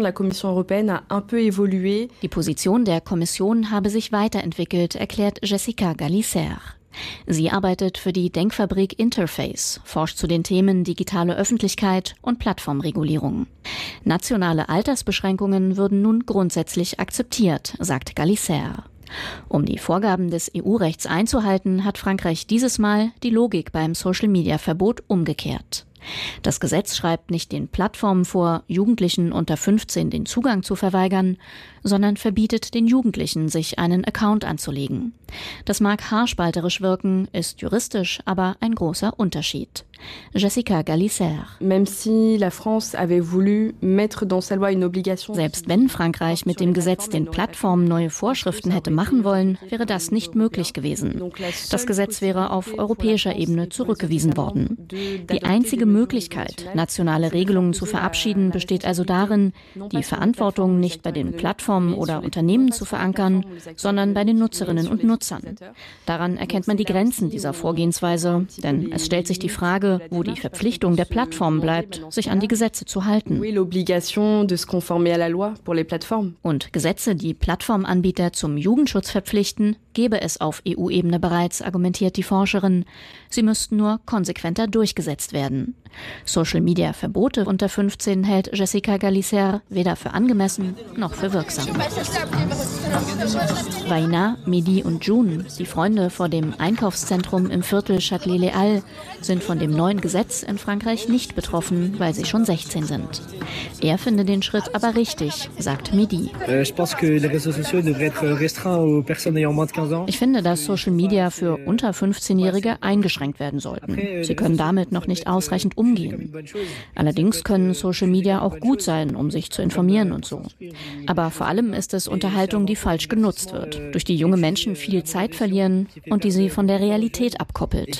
der Kommission habe sich weiterentwickelt, erklärt Jessica Gallicer. Sie arbeitet für die Denkfabrik Interface, forscht zu den Themen digitale Öffentlichkeit und Plattformregulierung. Nationale Altersbeschränkungen würden nun grundsätzlich akzeptiert, sagt Gallicer. Um die Vorgaben des E U-Rechts einzuhalten, hat Frankreich dieses Mal die Logik beim Social-Media-Verbot umgekehrt. Das Gesetz schreibt nicht den Plattformen vor, Jugendlichen unter fünfzehn den Zugang zu verweigern, sondern verbietet den Jugendlichen, sich einen Account anzulegen. Das mag haarspalterisch wirken, ist juristisch aber ein großer Unterschied. Jessica Gallicer. Selbst wenn Frankreich mit dem Gesetz den Plattformen neue Vorschriften hätte machen wollen, wäre das nicht möglich gewesen. Das Gesetz wäre auf europäischer Ebene zurückgewiesen worden. Die einzige Möglichkeit, nationale Regelungen zu verabschieden, besteht also darin, die Verantwortung nicht bei den Plattformen oder Unternehmen zu verankern, sondern bei den Nutzerinnen und Nutzern. Daran erkennt man die Grenzen dieser Vorgehensweise, denn es stellt sich die Frage, wo die Verpflichtung der Plattformen bleibt, sich an die Gesetze zu halten. Und Gesetze, die Plattformanbieter zum Jugendschutz verpflichten, gäbe es auf E U-Ebene bereits, argumentiert die Forscherin. Sie müssten nur konsequenter durchgesetzt werden. Social-Media-Verbote unter fünfzehn hält Jessica Gallicer weder für angemessen noch für wirksam. Vaina, Mehdi und June, die Freunde vor dem Einkaufszentrum im Viertel Châtelet-Les-Halles, sind von dem neuen Gesetz in Frankreich nicht betroffen, weil sie schon sechzehn sind. Er finde den Schritt aber richtig, sagt Mehdi. Ich pense que les réseaux sociaux devraient être restreints aux personnes ayant moins de quinze ans. Ich finde, dass Social Media für unter fünfzehnjährige eingeschränkt werden sollten. Sie können damit noch nicht ausreichend umgehen. Allerdings können Social Media auch gut sein, um sich zu informieren und so. Aber vor allem ist es Unterhaltung, die falsch genutzt wird, durch die junge Menschen viel Zeit verlieren und die sie von der Realität abkoppelt.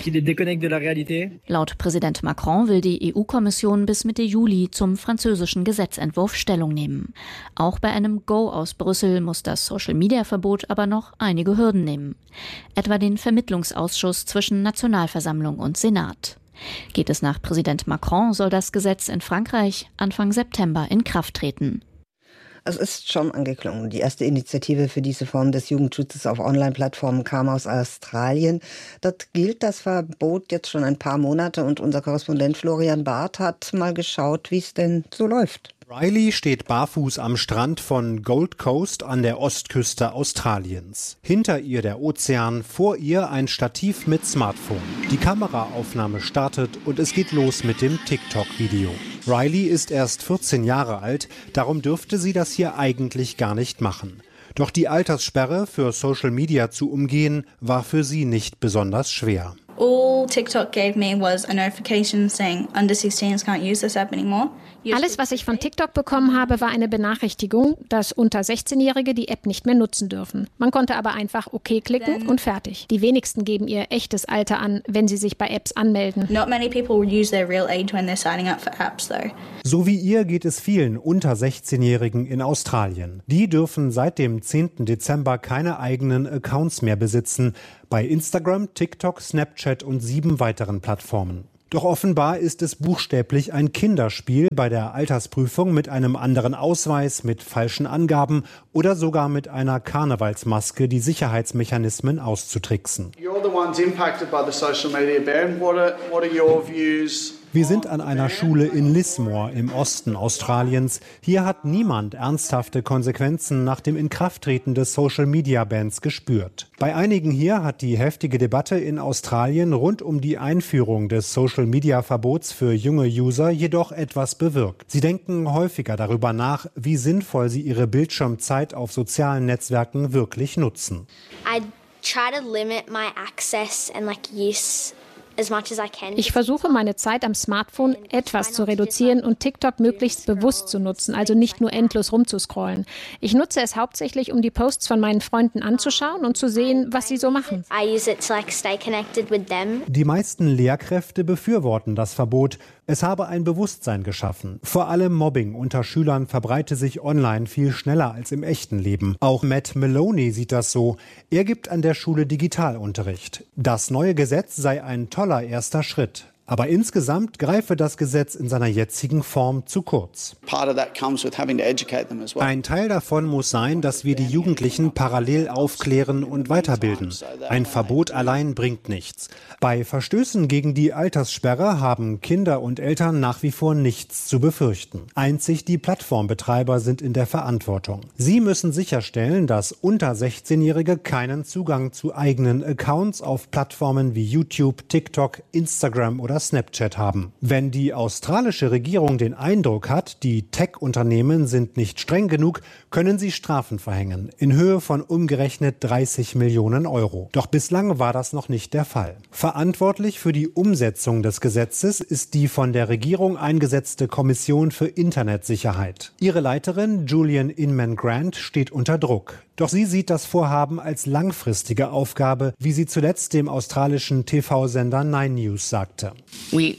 Laut Präsident Macron will die E U-Kommission bis Mitte Juli zum französischen Gesetzentwurf Stellung nehmen. Auch bei einem Go aus Brüssel muss das Social-Media-Verbot aber noch einige Hürden nehmen. Etwa den Vermittlungsausschuss zwischen Nationalversammlung und Senat. Geht es nach Präsident Macron, soll das Gesetz in Frankreich Anfang September in Kraft treten. Es ist schon angeklungen. Die erste Initiative für diese Form des Jugendschutzes auf Online-Plattformen kam aus Australien. Dort gilt das Verbot jetzt schon ein paar Monate und unser Korrespondent Florian Barth hat mal geschaut, wie es denn so läuft. Riley steht barfuß am Strand von Gold Coast an der Ostküste Australiens. Hinter ihr der Ozean, vor ihr ein Stativ mit Smartphone. Die Kameraaufnahme startet und es geht los mit dem TikTok-Video. Riley ist erst vierzehn Jahre alt, darum dürfte sie das hier eigentlich gar nicht machen. Doch die Alterssperre für Social Media zu umgehen, war für sie nicht besonders schwer. All TikTok gave me was a notification saying under sixteens can't use this app anymore. Alles, was ich von TikTok bekommen habe, war eine Benachrichtigung, dass unter sechzehnjährige die App nicht mehr nutzen dürfen. Man konnte aber einfach OK klicken und fertig. Die wenigsten geben ihr echtes Alter an, wenn sie sich bei Apps anmelden. Not many people use their real age when they're signing up for apps though. So wie ihr geht es vielen unter sechzehnjährigen in Australien. Die dürfen seit dem zehnten Dezember keine eigenen Accounts mehr besitzen. Bei Instagram, TikTok, Snapchat und sieben weiteren Plattformen. Doch offenbar ist es buchstäblich ein Kinderspiel bei der Altersprüfung mit einem anderen Ausweis, mit falschen Angaben oder sogar mit einer Karnevalsmaske die Sicherheitsmechanismen auszutricksen. You're the ones impacted by the social media ban. What are, what are your views? Wir sind an einer Schule in Lismore im Osten Australiens. Hier hat niemand ernsthafte Konsequenzen nach dem Inkrafttreten des Social-Media-Bans gespürt. Bei einigen hier hat die heftige Debatte in Australien rund um die Einführung des Social-Media-Verbots für junge User jedoch etwas bewirkt. Sie denken häufiger darüber nach, wie sinnvoll sie ihre Bildschirmzeit auf sozialen Netzwerken wirklich nutzen. I try to limit my access and like use Ich versuche, meine Zeit am Smartphone etwas zu reduzieren und TikTok möglichst bewusst zu nutzen, also nicht nur endlos rumzuscrollen. Ich nutze es hauptsächlich, um die Posts von meinen Freunden anzuschauen und zu sehen, was sie so machen. Die meisten Lehrkräfte befürworten das Verbot. Es habe ein Bewusstsein geschaffen. Vor allem Mobbing unter Schülern verbreite sich online viel schneller als im echten Leben. Auch Matt Maloney sieht das so. Er gibt an der Schule Digitalunterricht. Das neue Gesetz sei ein toller erster Schritt. Aber insgesamt greife das Gesetz in seiner jetzigen Form zu kurz. Ein Teil davon muss sein, dass wir die Jugendlichen parallel aufklären und weiterbilden. Ein Verbot allein bringt nichts. Bei Verstößen gegen die Alterssperre haben Kinder und Eltern nach wie vor nichts zu befürchten. Einzig die Plattformbetreiber sind in der Verantwortung. Sie müssen sicherstellen, dass unter sechzehnjährige keinen Zugang zu eigenen Accounts auf Plattformen wie YouTube, TikTok, Instagram oder Snapchat haben. Wenn die australische Regierung den Eindruck hat, die Tech-Unternehmen sind nicht streng genug, können sie Strafen verhängen, in Höhe von umgerechnet dreißig Millionen Euro. Doch bislang war das noch nicht der Fall. Verantwortlich für die Umsetzung des Gesetzes ist die von der Regierung eingesetzte Kommission für Internetsicherheit. Ihre Leiterin Julian Inman-Grant steht unter Druck. Doch sie sieht das Vorhaben als langfristige Aufgabe, wie sie zuletzt dem australischen T V-Sender Nine News sagte. Es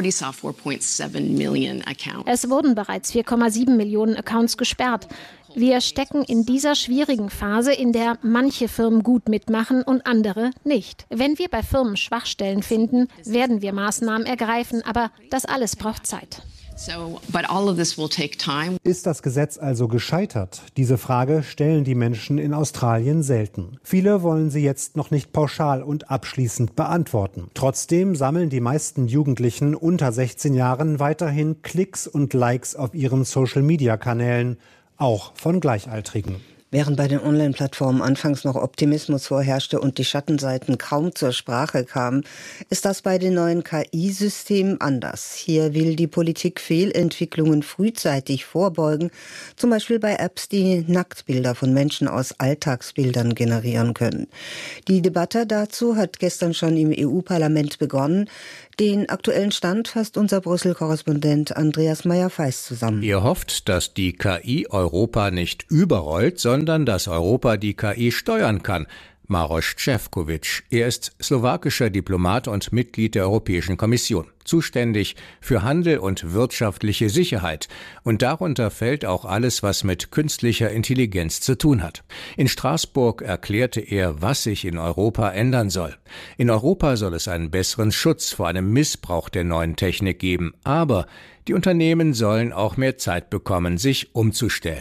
wurden bereits vier Komma sieben Millionen Accounts gesperrt. Wir stecken in dieser schwierigen Phase, in der manche Firmen gut mitmachen und andere nicht. Wenn wir bei Firmen Schwachstellen finden, werden wir Maßnahmen ergreifen, aber das alles braucht Zeit. So, but all of this will take time. Ist das Gesetz also gescheitert? Diese Frage stellen die Menschen in Australien selten. Viele wollen sie jetzt noch nicht pauschal und abschließend beantworten. Trotzdem sammeln die meisten Jugendlichen unter sechzehn Jahren weiterhin Klicks und Likes auf ihren Social-Media-Kanälen, auch von Gleichaltrigen. Während bei den Online-Plattformen anfangs noch Optimismus vorherrschte und die Schattenseiten kaum zur Sprache kamen, ist das bei den neuen K I-Systemen anders. Hier will die Politik Fehlentwicklungen frühzeitig vorbeugen, zum Beispiel bei Apps, die Nacktbilder von Menschen aus Alltagsbildern generieren können. Die Debatte dazu hat gestern schon im E U-Parlament begonnen. Den aktuellen Stand fasst unser Brüssel-Korrespondent Andreas Meyer-Feist zusammen. Ihr hofft, dass die K I Europa nicht überrollt, sondern dass Europa die K I steuern kann. Maroš Šefčovič. Er ist slowakischer Diplomat und Mitglied der Europäischen Kommission, zuständig für Handel und wirtschaftliche Sicherheit. Und darunter fällt auch alles, was mit künstlicher Intelligenz zu tun hat. In Straßburg erklärte er, was sich in Europa ändern soll. In Europa soll es einen besseren Schutz vor einem Missbrauch der neuen Technik geben. Aber die Unternehmen sollen auch mehr Zeit bekommen, sich umzustellen.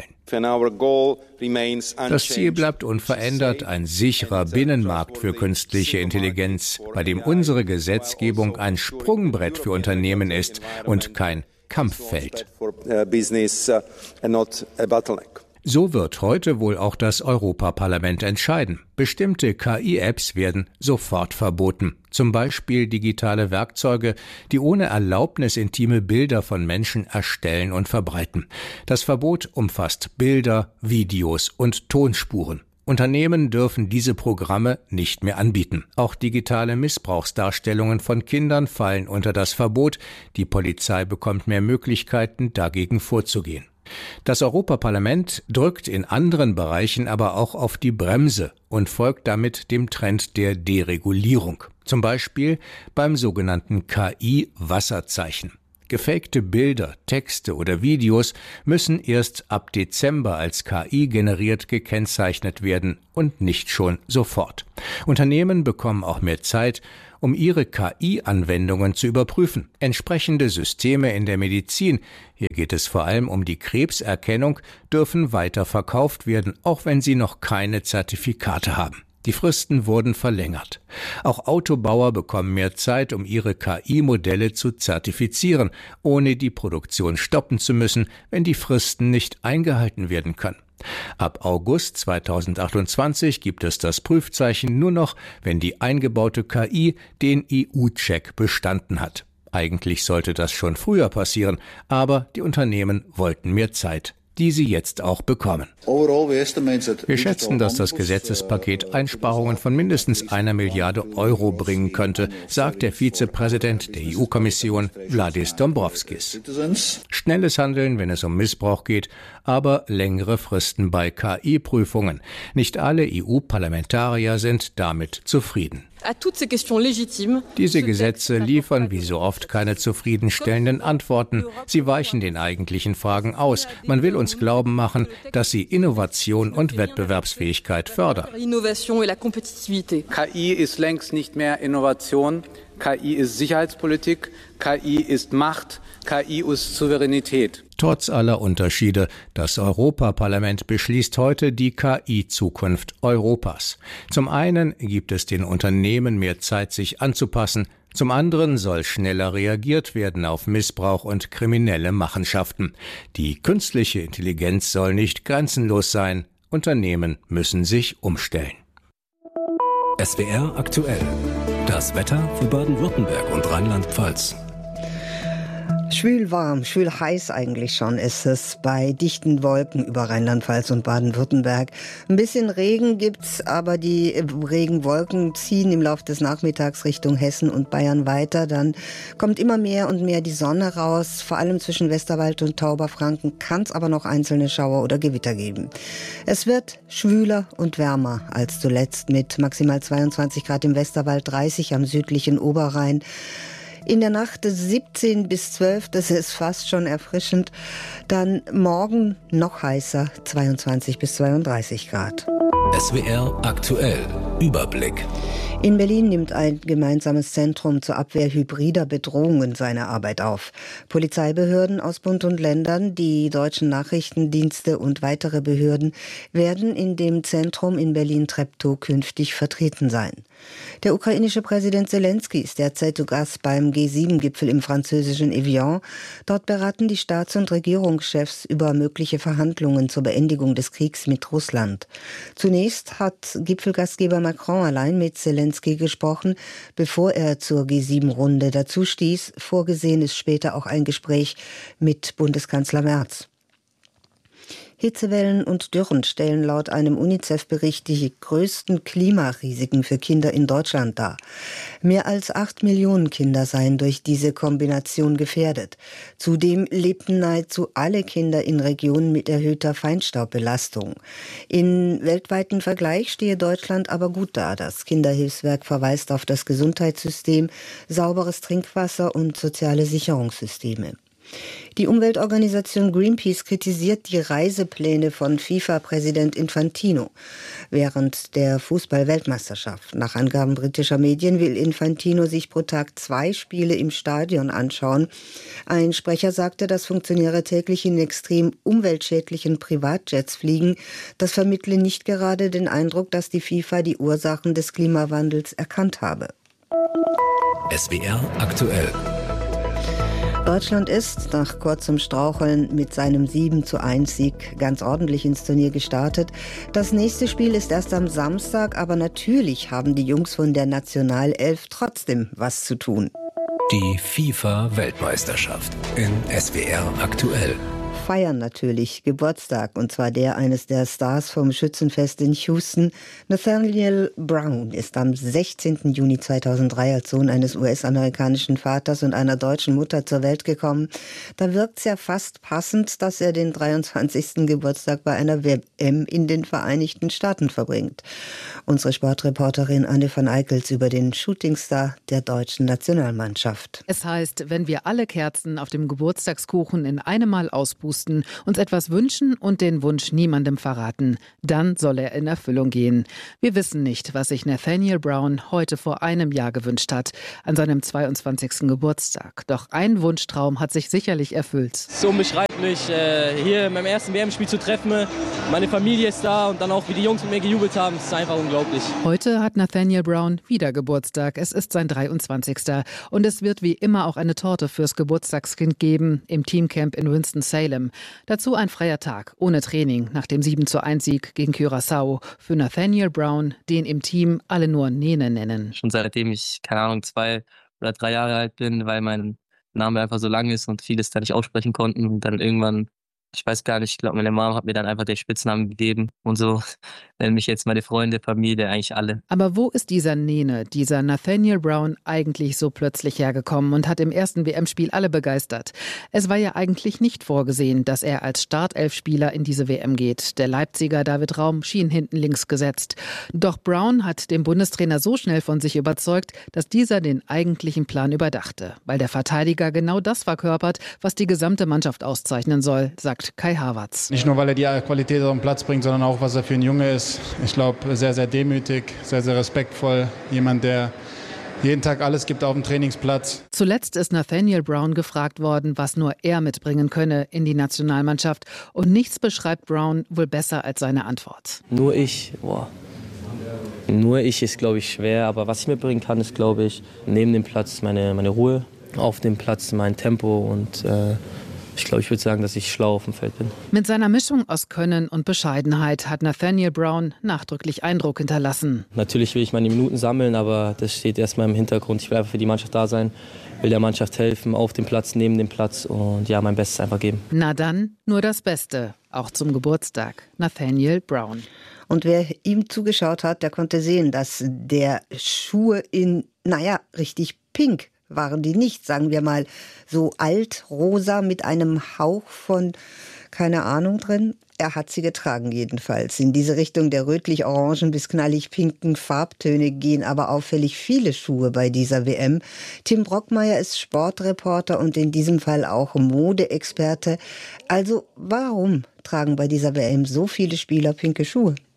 Das Ziel bleibt unverändert, ein sicherer Binnenmarkt für künstliche Intelligenz, bei dem unsere Gesetzgebung ein Sprungbrett für Unternehmen ist und kein Kampffeld. So wird heute wohl auch das Europaparlament entscheiden. Bestimmte K I-Apps werden sofort verboten. Zum Beispiel digitale Werkzeuge, die ohne Erlaubnis intime Bilder von Menschen erstellen und verbreiten. Das Verbot umfasst Bilder, Videos und Tonspuren. Unternehmen dürfen diese Programme nicht mehr anbieten. Auch digitale Missbrauchsdarstellungen von Kindern fallen unter das Verbot. Die Polizei bekommt mehr Möglichkeiten, dagegen vorzugehen. Das Europaparlament drückt in anderen Bereichen aber auch auf die Bremse und folgt damit dem Trend der Deregulierung. Zum Beispiel beim sogenannten K I-Wasserzeichen. Gefakte Bilder, Texte oder Videos müssen erst ab Dezember als K I generiert gekennzeichnet werden und nicht schon sofort. Unternehmen bekommen auch mehr Zeit, um ihre K I-Anwendungen zu überprüfen. Entsprechende Systeme in der Medizin, hier geht es vor allem um die Krebserkennung, dürfen weiter verkauft werden, auch wenn sie noch keine Zertifikate haben. Die Fristen wurden verlängert. Auch Autobauer bekommen mehr Zeit, um ihre K I-Modelle zu zertifizieren, ohne die Produktion stoppen zu müssen, wenn die Fristen nicht eingehalten werden können. Ab August zweitausendachtundzwanzig gibt es das Prüfzeichen nur noch, wenn die eingebaute K I den E U-Check bestanden hat. Eigentlich sollte das schon früher passieren, aber die Unternehmen wollten mehr Zeit, die sie jetzt auch bekommen. Wir schätzen, dass das Gesetzespaket Einsparungen von mindestens einer Milliarde Euro bringen könnte, sagt der Vizepräsident der E U-Kommission Valdis Dombrovskis. Schnelles Handeln, wenn es um Missbrauch geht, aber längere Fristen bei K I-Prüfungen. Nicht alle E U-Parlamentarier sind damit zufrieden. Diese Gesetze liefern wie so oft keine zufriedenstellenden Antworten. Sie weichen den eigentlichen Fragen aus. Man will uns glauben machen, dass sie Innovation und Wettbewerbsfähigkeit fördern. K I ist längst nicht mehr Innovation. K I ist Sicherheitspolitik. K I ist Macht. K I ist Souveränität. Trotz aller Unterschiede, das Europaparlament beschließt heute die K I-Zukunft Europas. Zum einen gibt es den Unternehmen mehr Zeit, sich anzupassen, zum anderen soll schneller reagiert werden auf Missbrauch und kriminelle Machenschaften. Die künstliche Intelligenz soll nicht grenzenlos sein, Unternehmen müssen sich umstellen. S W R aktuell. Das Wetter für Baden-Württemberg und Rheinland-Pfalz. Schwül warm, schwül heiß eigentlich schon ist es bei dichten Wolken über Rheinland-Pfalz und Baden-Württemberg. Ein bisschen Regen gibt's, aber die Regenwolken ziehen im Laufe des Nachmittags Richtung Hessen und Bayern weiter. Dann kommt immer mehr und mehr die Sonne raus. Vor allem zwischen Westerwald und Tauberfranken kann es aber noch einzelne Schauer oder Gewitter geben. Es wird schwüler und wärmer als zuletzt mit maximal zweiundzwanzig Grad im Westerwald, dreißig am südlichen Oberrhein. In der Nacht siebzehn bis zwölf, das ist fast schon erfrischend. Dann morgen noch heißer, zweiundzwanzig bis zweiunddreißig Grad. S W R aktuell. Überblick. In Berlin nimmt ein gemeinsames Zentrum zur Abwehr hybrider Bedrohungen seine Arbeit auf. Polizeibehörden aus Bund und Ländern, die deutschen Nachrichtendienste und weitere Behörden werden in dem Zentrum in Berlin-Treptow künftig vertreten sein. Der ukrainische Präsident Zelensky ist derzeit zu Gast beim G sieben Gipfel im französischen Evian. Dort beraten die Staats- und Regierungschefs über mögliche Verhandlungen zur Beendigung des Kriegs mit Russland. Zunächst hat Gipfelgastgeber Macron allein mit Zelensky gesprochen, bevor er zur G sieben Runde dazustieß. Vorgesehen ist später auch ein Gespräch mit Bundeskanzler Merz. Hitzewellen und Dürren stellen laut einem UNICEF-Bericht die größten Klimarisiken für Kinder in Deutschland dar. Mehr als acht Millionen Kinder seien durch diese Kombination gefährdet. Zudem lebten nahezu alle Kinder in Regionen mit erhöhter Feinstaubbelastung. Im weltweiten Vergleich stehe Deutschland aber gut da. Das Kinderhilfswerk verweist auf das Gesundheitssystem, sauberes Trinkwasser und soziale Sicherungssysteme. Die Umweltorganisation Greenpeace kritisiert die Reisepläne von FIFA-Präsident Infantino während der Fußball-Weltmeisterschaft. Nach Angaben britischer Medien will Infantino sich pro Tag zwei Spiele im Stadion anschauen. Ein Sprecher sagte, dass Funktionäre täglich in extrem umweltschädlichen Privatjets fliegen. Das vermittle nicht gerade den Eindruck, dass die FIFA die Ursachen des Klimawandels erkannt habe. S W R aktuell. Deutschland ist nach kurzem Straucheln mit seinem sieben zu eins Sieg ganz ordentlich ins Turnier gestartet. Das nächste Spiel ist erst am Samstag, aber natürlich haben die Jungs von der Nationalelf trotzdem was zu tun. Die FIFA-Weltmeisterschaft in S W R aktuell. Feiern natürlich Geburtstag, und zwar der eines der Stars vom Schützenfest in Houston. Nathaniel Brown ist am sechzehnten Juni zweitausenddrei als Sohn eines U S-amerikanischen Vaters und einer deutschen Mutter zur Welt gekommen. Da wirkt es ja fast passend, dass er den dreiundzwanzigsten Geburtstag bei einer W M in den Vereinigten Staaten verbringt. Unsere Sportreporterin Anne van Eickels über den Shootingstar der deutschen Nationalmannschaft. Es heißt, wenn wir alle Kerzen auf dem Geburtstagskuchen in einem Mal auspusten, uns etwas wünschen und den Wunsch niemandem verraten, dann soll er in Erfüllung gehen. Wir wissen nicht, was sich Nathaniel Brown heute vor einem Jahr gewünscht hat, an seinem zweiundzwanzigsten Geburtstag. Doch ein Wunschtraum hat sich sicherlich erfüllt. Es ist unbeschreiblich, hier in meinem ersten W M-Spiel zu treffen. Meine Familie ist da und dann auch, wie die Jungs mit mir gejubelt haben, es ist einfach unglaublich. Heute hat Nathaniel Brown wieder Geburtstag. Es ist sein dreiundzwanzigster Und es wird wie immer auch eine Torte fürs Geburtstagskind geben im Teamcamp in Winston-Salem. Dazu ein freier Tag, ohne Training, nach dem sieben zu eins Sieg gegen Curaçao. Für Nathaniel Brown, den im Team alle nur Nene nennen. Schon seitdem ich, keine Ahnung, zwei oder drei Jahre alt bin, weil mein Name einfach so lang ist und vieles da nicht aussprechen konnten. Und dann irgendwann, ich weiß gar nicht, ich glaube, meine Mom hat mir dann einfach den Spitznamen gegeben. Und so nennen mich jetzt meine Freunde, Familie, eigentlich alle. Aber wo ist dieser Nene, dieser Nathaniel Brown, eigentlich so plötzlich hergekommen und hat im ersten W M-Spiel alle begeistert? Es war ja eigentlich nicht vorgesehen, dass er als Startelfspieler in diese W M geht. Der Leipziger David Raum schien hinten links gesetzt. Doch Brown hat den Bundestrainer so schnell von sich überzeugt, dass dieser den eigentlichen Plan überdachte. Weil der Verteidiger genau das verkörpert, was die gesamte Mannschaft auszeichnen soll, sagt Kai Havertz. Nicht nur, weil er die Qualität auf den Platz bringt, sondern auch, was er für ein Junge ist. Ich glaube, sehr, sehr demütig, sehr, sehr respektvoll. Jemand, der jeden Tag alles gibt auf dem Trainingsplatz. Zuletzt ist Nathaniel Brown gefragt worden, was nur er mitbringen könne in die Nationalmannschaft. Und nichts beschreibt Brown wohl besser als seine Antwort. Nur ich, boah. Nur ich ist, glaube ich, schwer. Aber was ich mitbringen kann, ist, glaube ich, neben dem Platz meine, meine Ruhe, auf dem Platz mein Tempo und äh, ich glaube, ich würde sagen, dass ich schlau auf dem Feld bin. Mit seiner Mischung aus Können und Bescheidenheit hat Nathaniel Brown nachdrücklich Eindruck hinterlassen. Natürlich will ich meine Minuten sammeln, aber das steht erstmal im Hintergrund. Ich will einfach für die Mannschaft da sein, will der Mannschaft helfen, auf dem Platz, neben dem Platz und ja, mein Bestes einfach geben. Na dann, nur das Beste, auch zum Geburtstag. Nathaniel Brown. Und wer ihm zugeschaut hat, der konnte sehen, dass der Schuhe in, naja, richtig pink waren die nicht, sagen wir mal, so altrosa mit einem Hauch von, keine Ahnung drin. Er hat sie getragen jedenfalls. In diese Richtung der rötlich-orangen bis knallig-pinken Farbtöne gehen aber auffällig viele Schuhe bei dieser W M. Tim Brockmeier ist Sportreporter und in diesem Fall auch Modeexperte. Also warum tragen bei dieser W M so viele Spieler pinke Schuhe?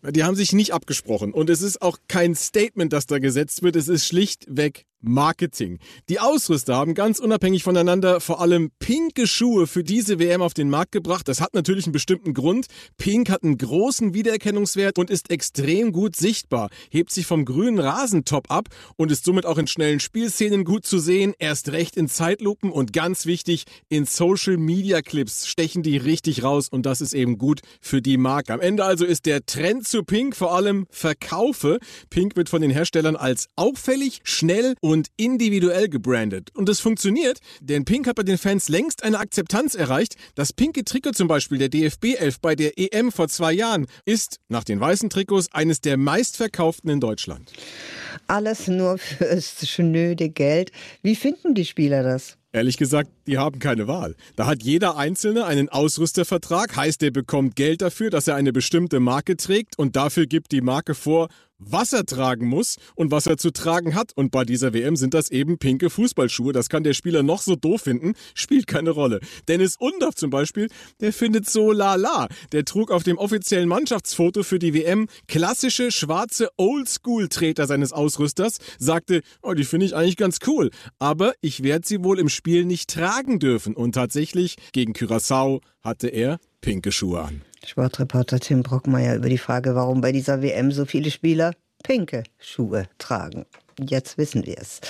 Die haben sich nicht abgesprochen. Und es ist auch kein Statement, das da gesetzt wird. Es ist schlichtweg Marketing. Die Ausrüster haben ganz unabhängig voneinander vor allem pinke Schuhe für diese W M auf den Markt gebracht. Das hat natürlich einen bestimmten Grund. Pink hat einen großen Wiedererkennungswert und ist extrem gut sichtbar, hebt sich vom grünen Rasentop ab und ist somit auch in schnellen Spielszenen gut zu sehen, erst recht in Zeitlupen und ganz wichtig, in Social-Media-Clips stechen die richtig raus und das ist eben gut für die Marke. Am Ende also ist der Trend zu Pink vor allem Verkaufe. Pink wird von den Herstellern als auffällig, schnell und und individuell gebrandet. Und es funktioniert, denn Pink hat bei den Fans längst eine Akzeptanz erreicht. Das pinke Trikot zum Beispiel der D F B elf bei der E M vor zwei Jahren ist, nach den weißen Trikots, eines der meistverkauften in Deutschland. Alles nur fürs schnöde Geld. Wie finden die Spieler das? Ehrlich gesagt, die haben keine Wahl. Da hat jeder Einzelne einen Ausrüstervertrag, heißt, er bekommt Geld dafür, dass er eine bestimmte Marke trägt und dafür gibt die Marke vor, was er tragen muss und was er zu tragen hat. Und bei dieser W M sind das eben pinke Fußballschuhe. Das kann der Spieler noch so doof finden, spielt keine Rolle. Dennis Undorf zum Beispiel, der findet so lala. Der trug auf dem offiziellen Mannschaftsfoto für die W M klassische schwarze Oldschool-Treter seines Ausrüsters, sagte, oh, die finde ich eigentlich ganz cool, aber ich werde sie wohl im Spiel nicht tragen dürfen. Und tatsächlich, gegen Curaçao hatte er pinke Schuhe an. Sportreporter Tim Brockmeier über die Frage, warum bei dieser W M so viele Spieler pinke Schuhe tragen. Jetzt wissen wir es.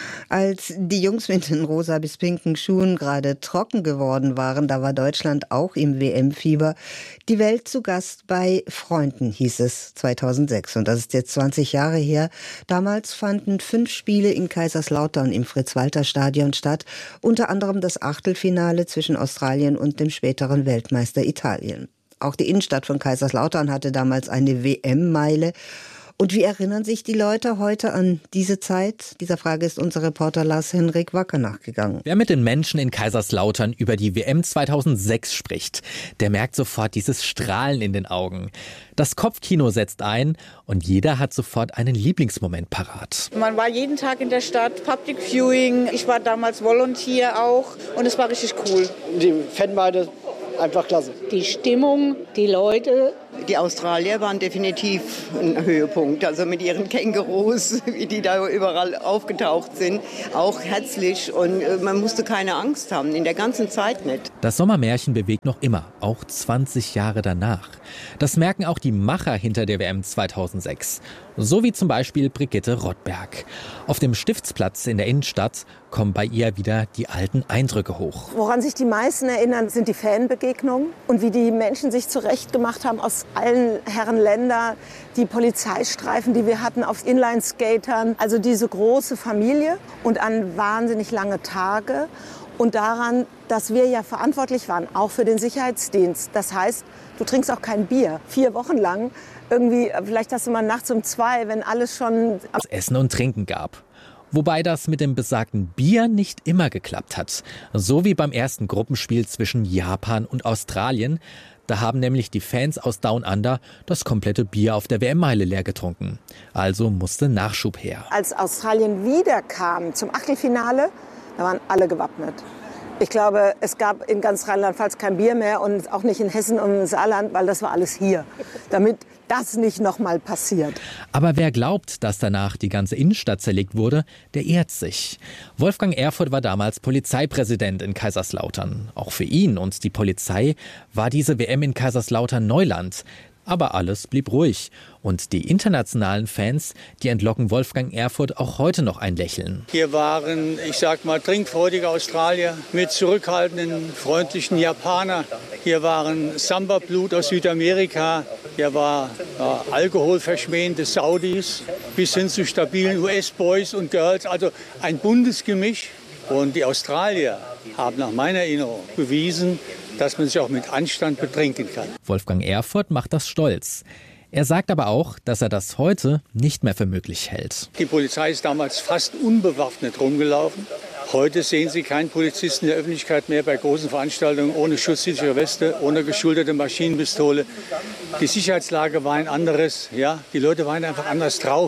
Als die Jungs mit den rosa bis pinken Schuhen gerade trocken geworden waren, da war Deutschland auch im W M-Fieber. Die Welt zu Gast bei Freunden, hieß es zweitausendsechs. Und das ist jetzt zwanzig Jahre her. Damals fanden fünf Spiele in Kaiserslautern im Fritz-Walter-Stadion statt. Unter anderem das Achtelfinale zwischen Australien und dem späteren Weltmeister Italien. Auch die Innenstadt von Kaiserslautern hatte damals eine W M-Meile. Und wie erinnern sich die Leute heute an diese Zeit? Dieser Frage ist unser Reporter Lars-Henrik Wacker nachgegangen. Wer mit den Menschen in Kaiserslautern über die W M zweitausendsechs spricht, der merkt sofort dieses Strahlen in den Augen. Das Kopfkino setzt ein und jeder hat sofort einen Lieblingsmoment parat. Man war jeden Tag in der Stadt, Public Viewing. Ich war damals Volunteer auch und es war richtig cool. Die Fanmeile einfach klasse. Die Stimmung, die Leute. Die Australier waren definitiv ein Höhepunkt. Also mit ihren Kängurus, wie die da überall aufgetaucht sind. Auch herzlich und man musste keine Angst haben, in der ganzen Zeit nicht. Das Sommermärchen bewegt noch immer, auch zwanzig Jahre danach. Das merken auch die Macher hinter der W M zweitausendsechs. So wie zum Beispiel Brigitte Rottberg. Auf dem Stiftsplatz in der Innenstadt kommen bei ihr wieder die alten Eindrücke hoch. Woran sich die meisten erinnern, sind die Fanbegegnungen und wie die Menschen sich zurechtgemacht haben aus allen Herren Länder, die Polizeistreifen, die wir hatten auf Inline-Skatern, also diese große Familie und an wahnsinnig lange Tage und daran, dass wir ja verantwortlich waren, auch für den Sicherheitsdienst. Das heißt, du trinkst auch kein Bier, vier Wochen lang. Irgendwie, vielleicht hast du mal nachts um zwei, wenn alles schon... Es Essen und Trinken gab. Wobei das mit dem besagten Bier nicht immer geklappt hat. So wie beim ersten Gruppenspiel zwischen Japan und Australien. Da haben nämlich die Fans aus Down Under das komplette Bier auf der W M-Meile leer getrunken. Also musste Nachschub her. Als Australien wiederkam zum Achtelfinale, da waren alle gewappnet. Ich glaube, es gab in ganz Rheinland-Pfalz kein Bier mehr und auch nicht in Hessen und im Saarland, weil das war alles hier. Damit das nicht nochmal passiert. Aber wer glaubt, dass danach die ganze Innenstadt zerlegt wurde, der irrt sich. Wolfgang Erfurth war damals Polizeipräsident in Kaiserslautern. Auch für ihn und die Polizei war diese W M in Kaiserslautern Neuland. Aber alles blieb ruhig. Und die internationalen Fans, die entlocken Wolfgang Erfurth auch heute noch ein Lächeln. Hier waren, ich sag mal, trinkfreudige Australier mit zurückhaltenden, freundlichen Japaner. Hier waren Samba-Blut aus Südamerika. Hier war ja, alkoholverschmähende Saudis bis hin zu stabilen U S-Boys und Girls. Also ein buntes Gemisch. Und die Australier haben nach meiner Erinnerung bewiesen, dass man sich auch mit Anstand betrinken kann. Wolfgang Erfurth macht das stolz. Er sagt aber auch, dass er das heute nicht mehr für möglich hält. Die Polizei ist damals fast unbewaffnet rumgelaufen. Heute sehen Sie keinen Polizisten in der Öffentlichkeit mehr bei großen Veranstaltungen ohne schutzsichere Weste, ohne geschulterte Maschinenpistole. Die Sicherheitslage war ein anderes. Ja, die Leute waren einfach anders drauf.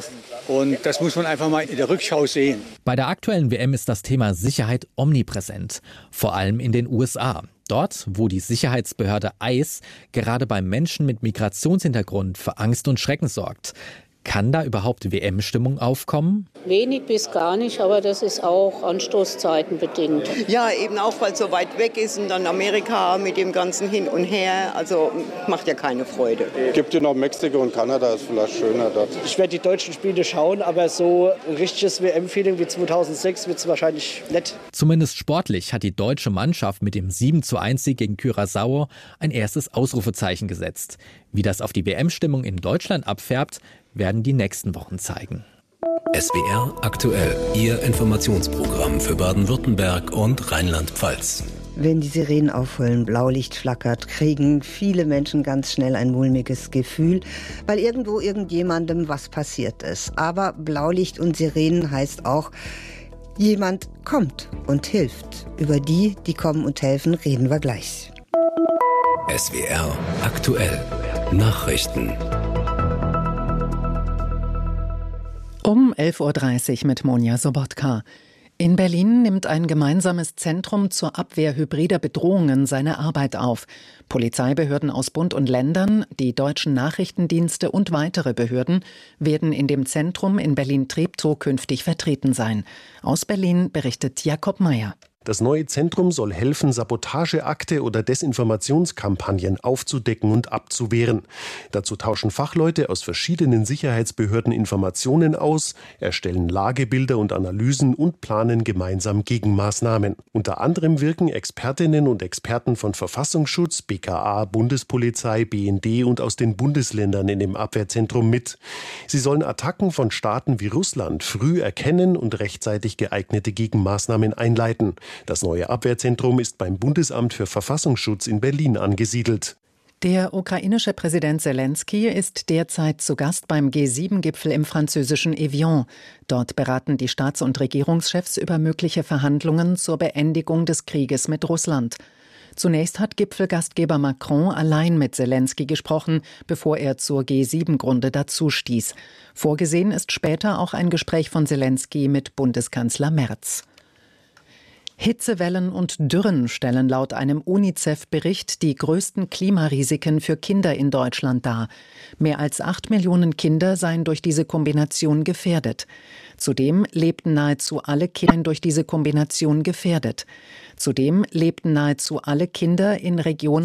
Und das muss man einfach mal in der Rückschau sehen. Bei der aktuellen W M ist das Thema Sicherheit omnipräsent, vor allem in den U S A. Dort, wo die Sicherheitsbehörde I C E gerade bei Menschen mit Migrationshintergrund für Angst und Schrecken sorgt. Kann da überhaupt W M-Stimmung aufkommen? Wenig bis gar nicht, aber das ist auch an Stoßzeiten bedingt. Ja, eben auch, weil es so weit weg ist und dann Amerika mit dem ganzen Hin und Her. Also macht ja keine Freude. Gibt ja noch Mexiko und Kanada, ist vielleicht schöner dort. Ich werde die deutschen Spiele schauen, aber so ein richtiges W M-Feeling wie zweitausendsechs wird es wahrscheinlich nicht. Zumindest sportlich hat die deutsche Mannschaft mit dem sieben zu eins Sieg gegen Curaçao ein erstes Ausrufezeichen gesetzt. Wie das auf die W M-Stimmung in Deutschland abfärbt, werden die nächsten Wochen zeigen. S W R aktuell, Ihr Informationsprogramm für Baden-Württemberg und Rheinland-Pfalz. Wenn die Sirenen aufheulen, Blaulicht flackert, kriegen viele Menschen ganz schnell ein mulmiges Gefühl, weil irgendwo irgendjemandem was passiert ist. Aber Blaulicht und Sirenen heißt auch, jemand kommt und hilft. Über die, die kommen und helfen, reden wir gleich. S W R aktuell, Nachrichten. Um elf Uhr dreißig mit Monja Sobotka. In Berlin nimmt ein gemeinsames Zentrum zur Abwehr hybrider Bedrohungen seine Arbeit auf. Polizeibehörden aus Bund und Ländern, die deutschen Nachrichtendienste und weitere Behörden werden in dem Zentrum in Berlin-Treptow künftig vertreten sein. Aus Berlin berichtet Jakob Meyer. Das neue Zentrum soll helfen, Sabotageakte oder Desinformationskampagnen aufzudecken und abzuwehren. Dazu tauschen Fachleute aus verschiedenen Sicherheitsbehörden Informationen aus, erstellen Lagebilder und Analysen und planen gemeinsam Gegenmaßnahmen. Unter anderem wirken Expertinnen und Experten von Verfassungsschutz, B K A, Bundespolizei, B N D und aus den Bundesländern in dem Abwehrzentrum mit. Sie sollen Attacken von Staaten wie Russland früh erkennen und rechtzeitig geeignete Gegenmaßnahmen einleiten. Das neue Abwehrzentrum ist beim Bundesamt für Verfassungsschutz in Berlin angesiedelt. Der ukrainische Präsident Selenskyj ist derzeit zu Gast beim G sieben Gipfel im französischen Evian. Dort beraten die Staats- und Regierungschefs über mögliche Verhandlungen zur Beendigung des Krieges mit Russland. Zunächst hat Gipfelgastgeber Macron allein mit Selenskyj gesprochen, bevor er zur G sieben Runde dazustieß. Vorgesehen ist später auch ein Gespräch von Selenskyj mit Bundeskanzler Merz. Hitzewellen und Dürren stellen laut einem UNICEF-Bericht die größten Klimarisiken für Kinder in Deutschland dar. Mehr als acht Millionen Kinder seien durch diese Kombination gefährdet. Zudem lebten nahezu alle Kinder durch diese Kombination gefährdet. Zudem lebten nahezu alle Kinder in Regionen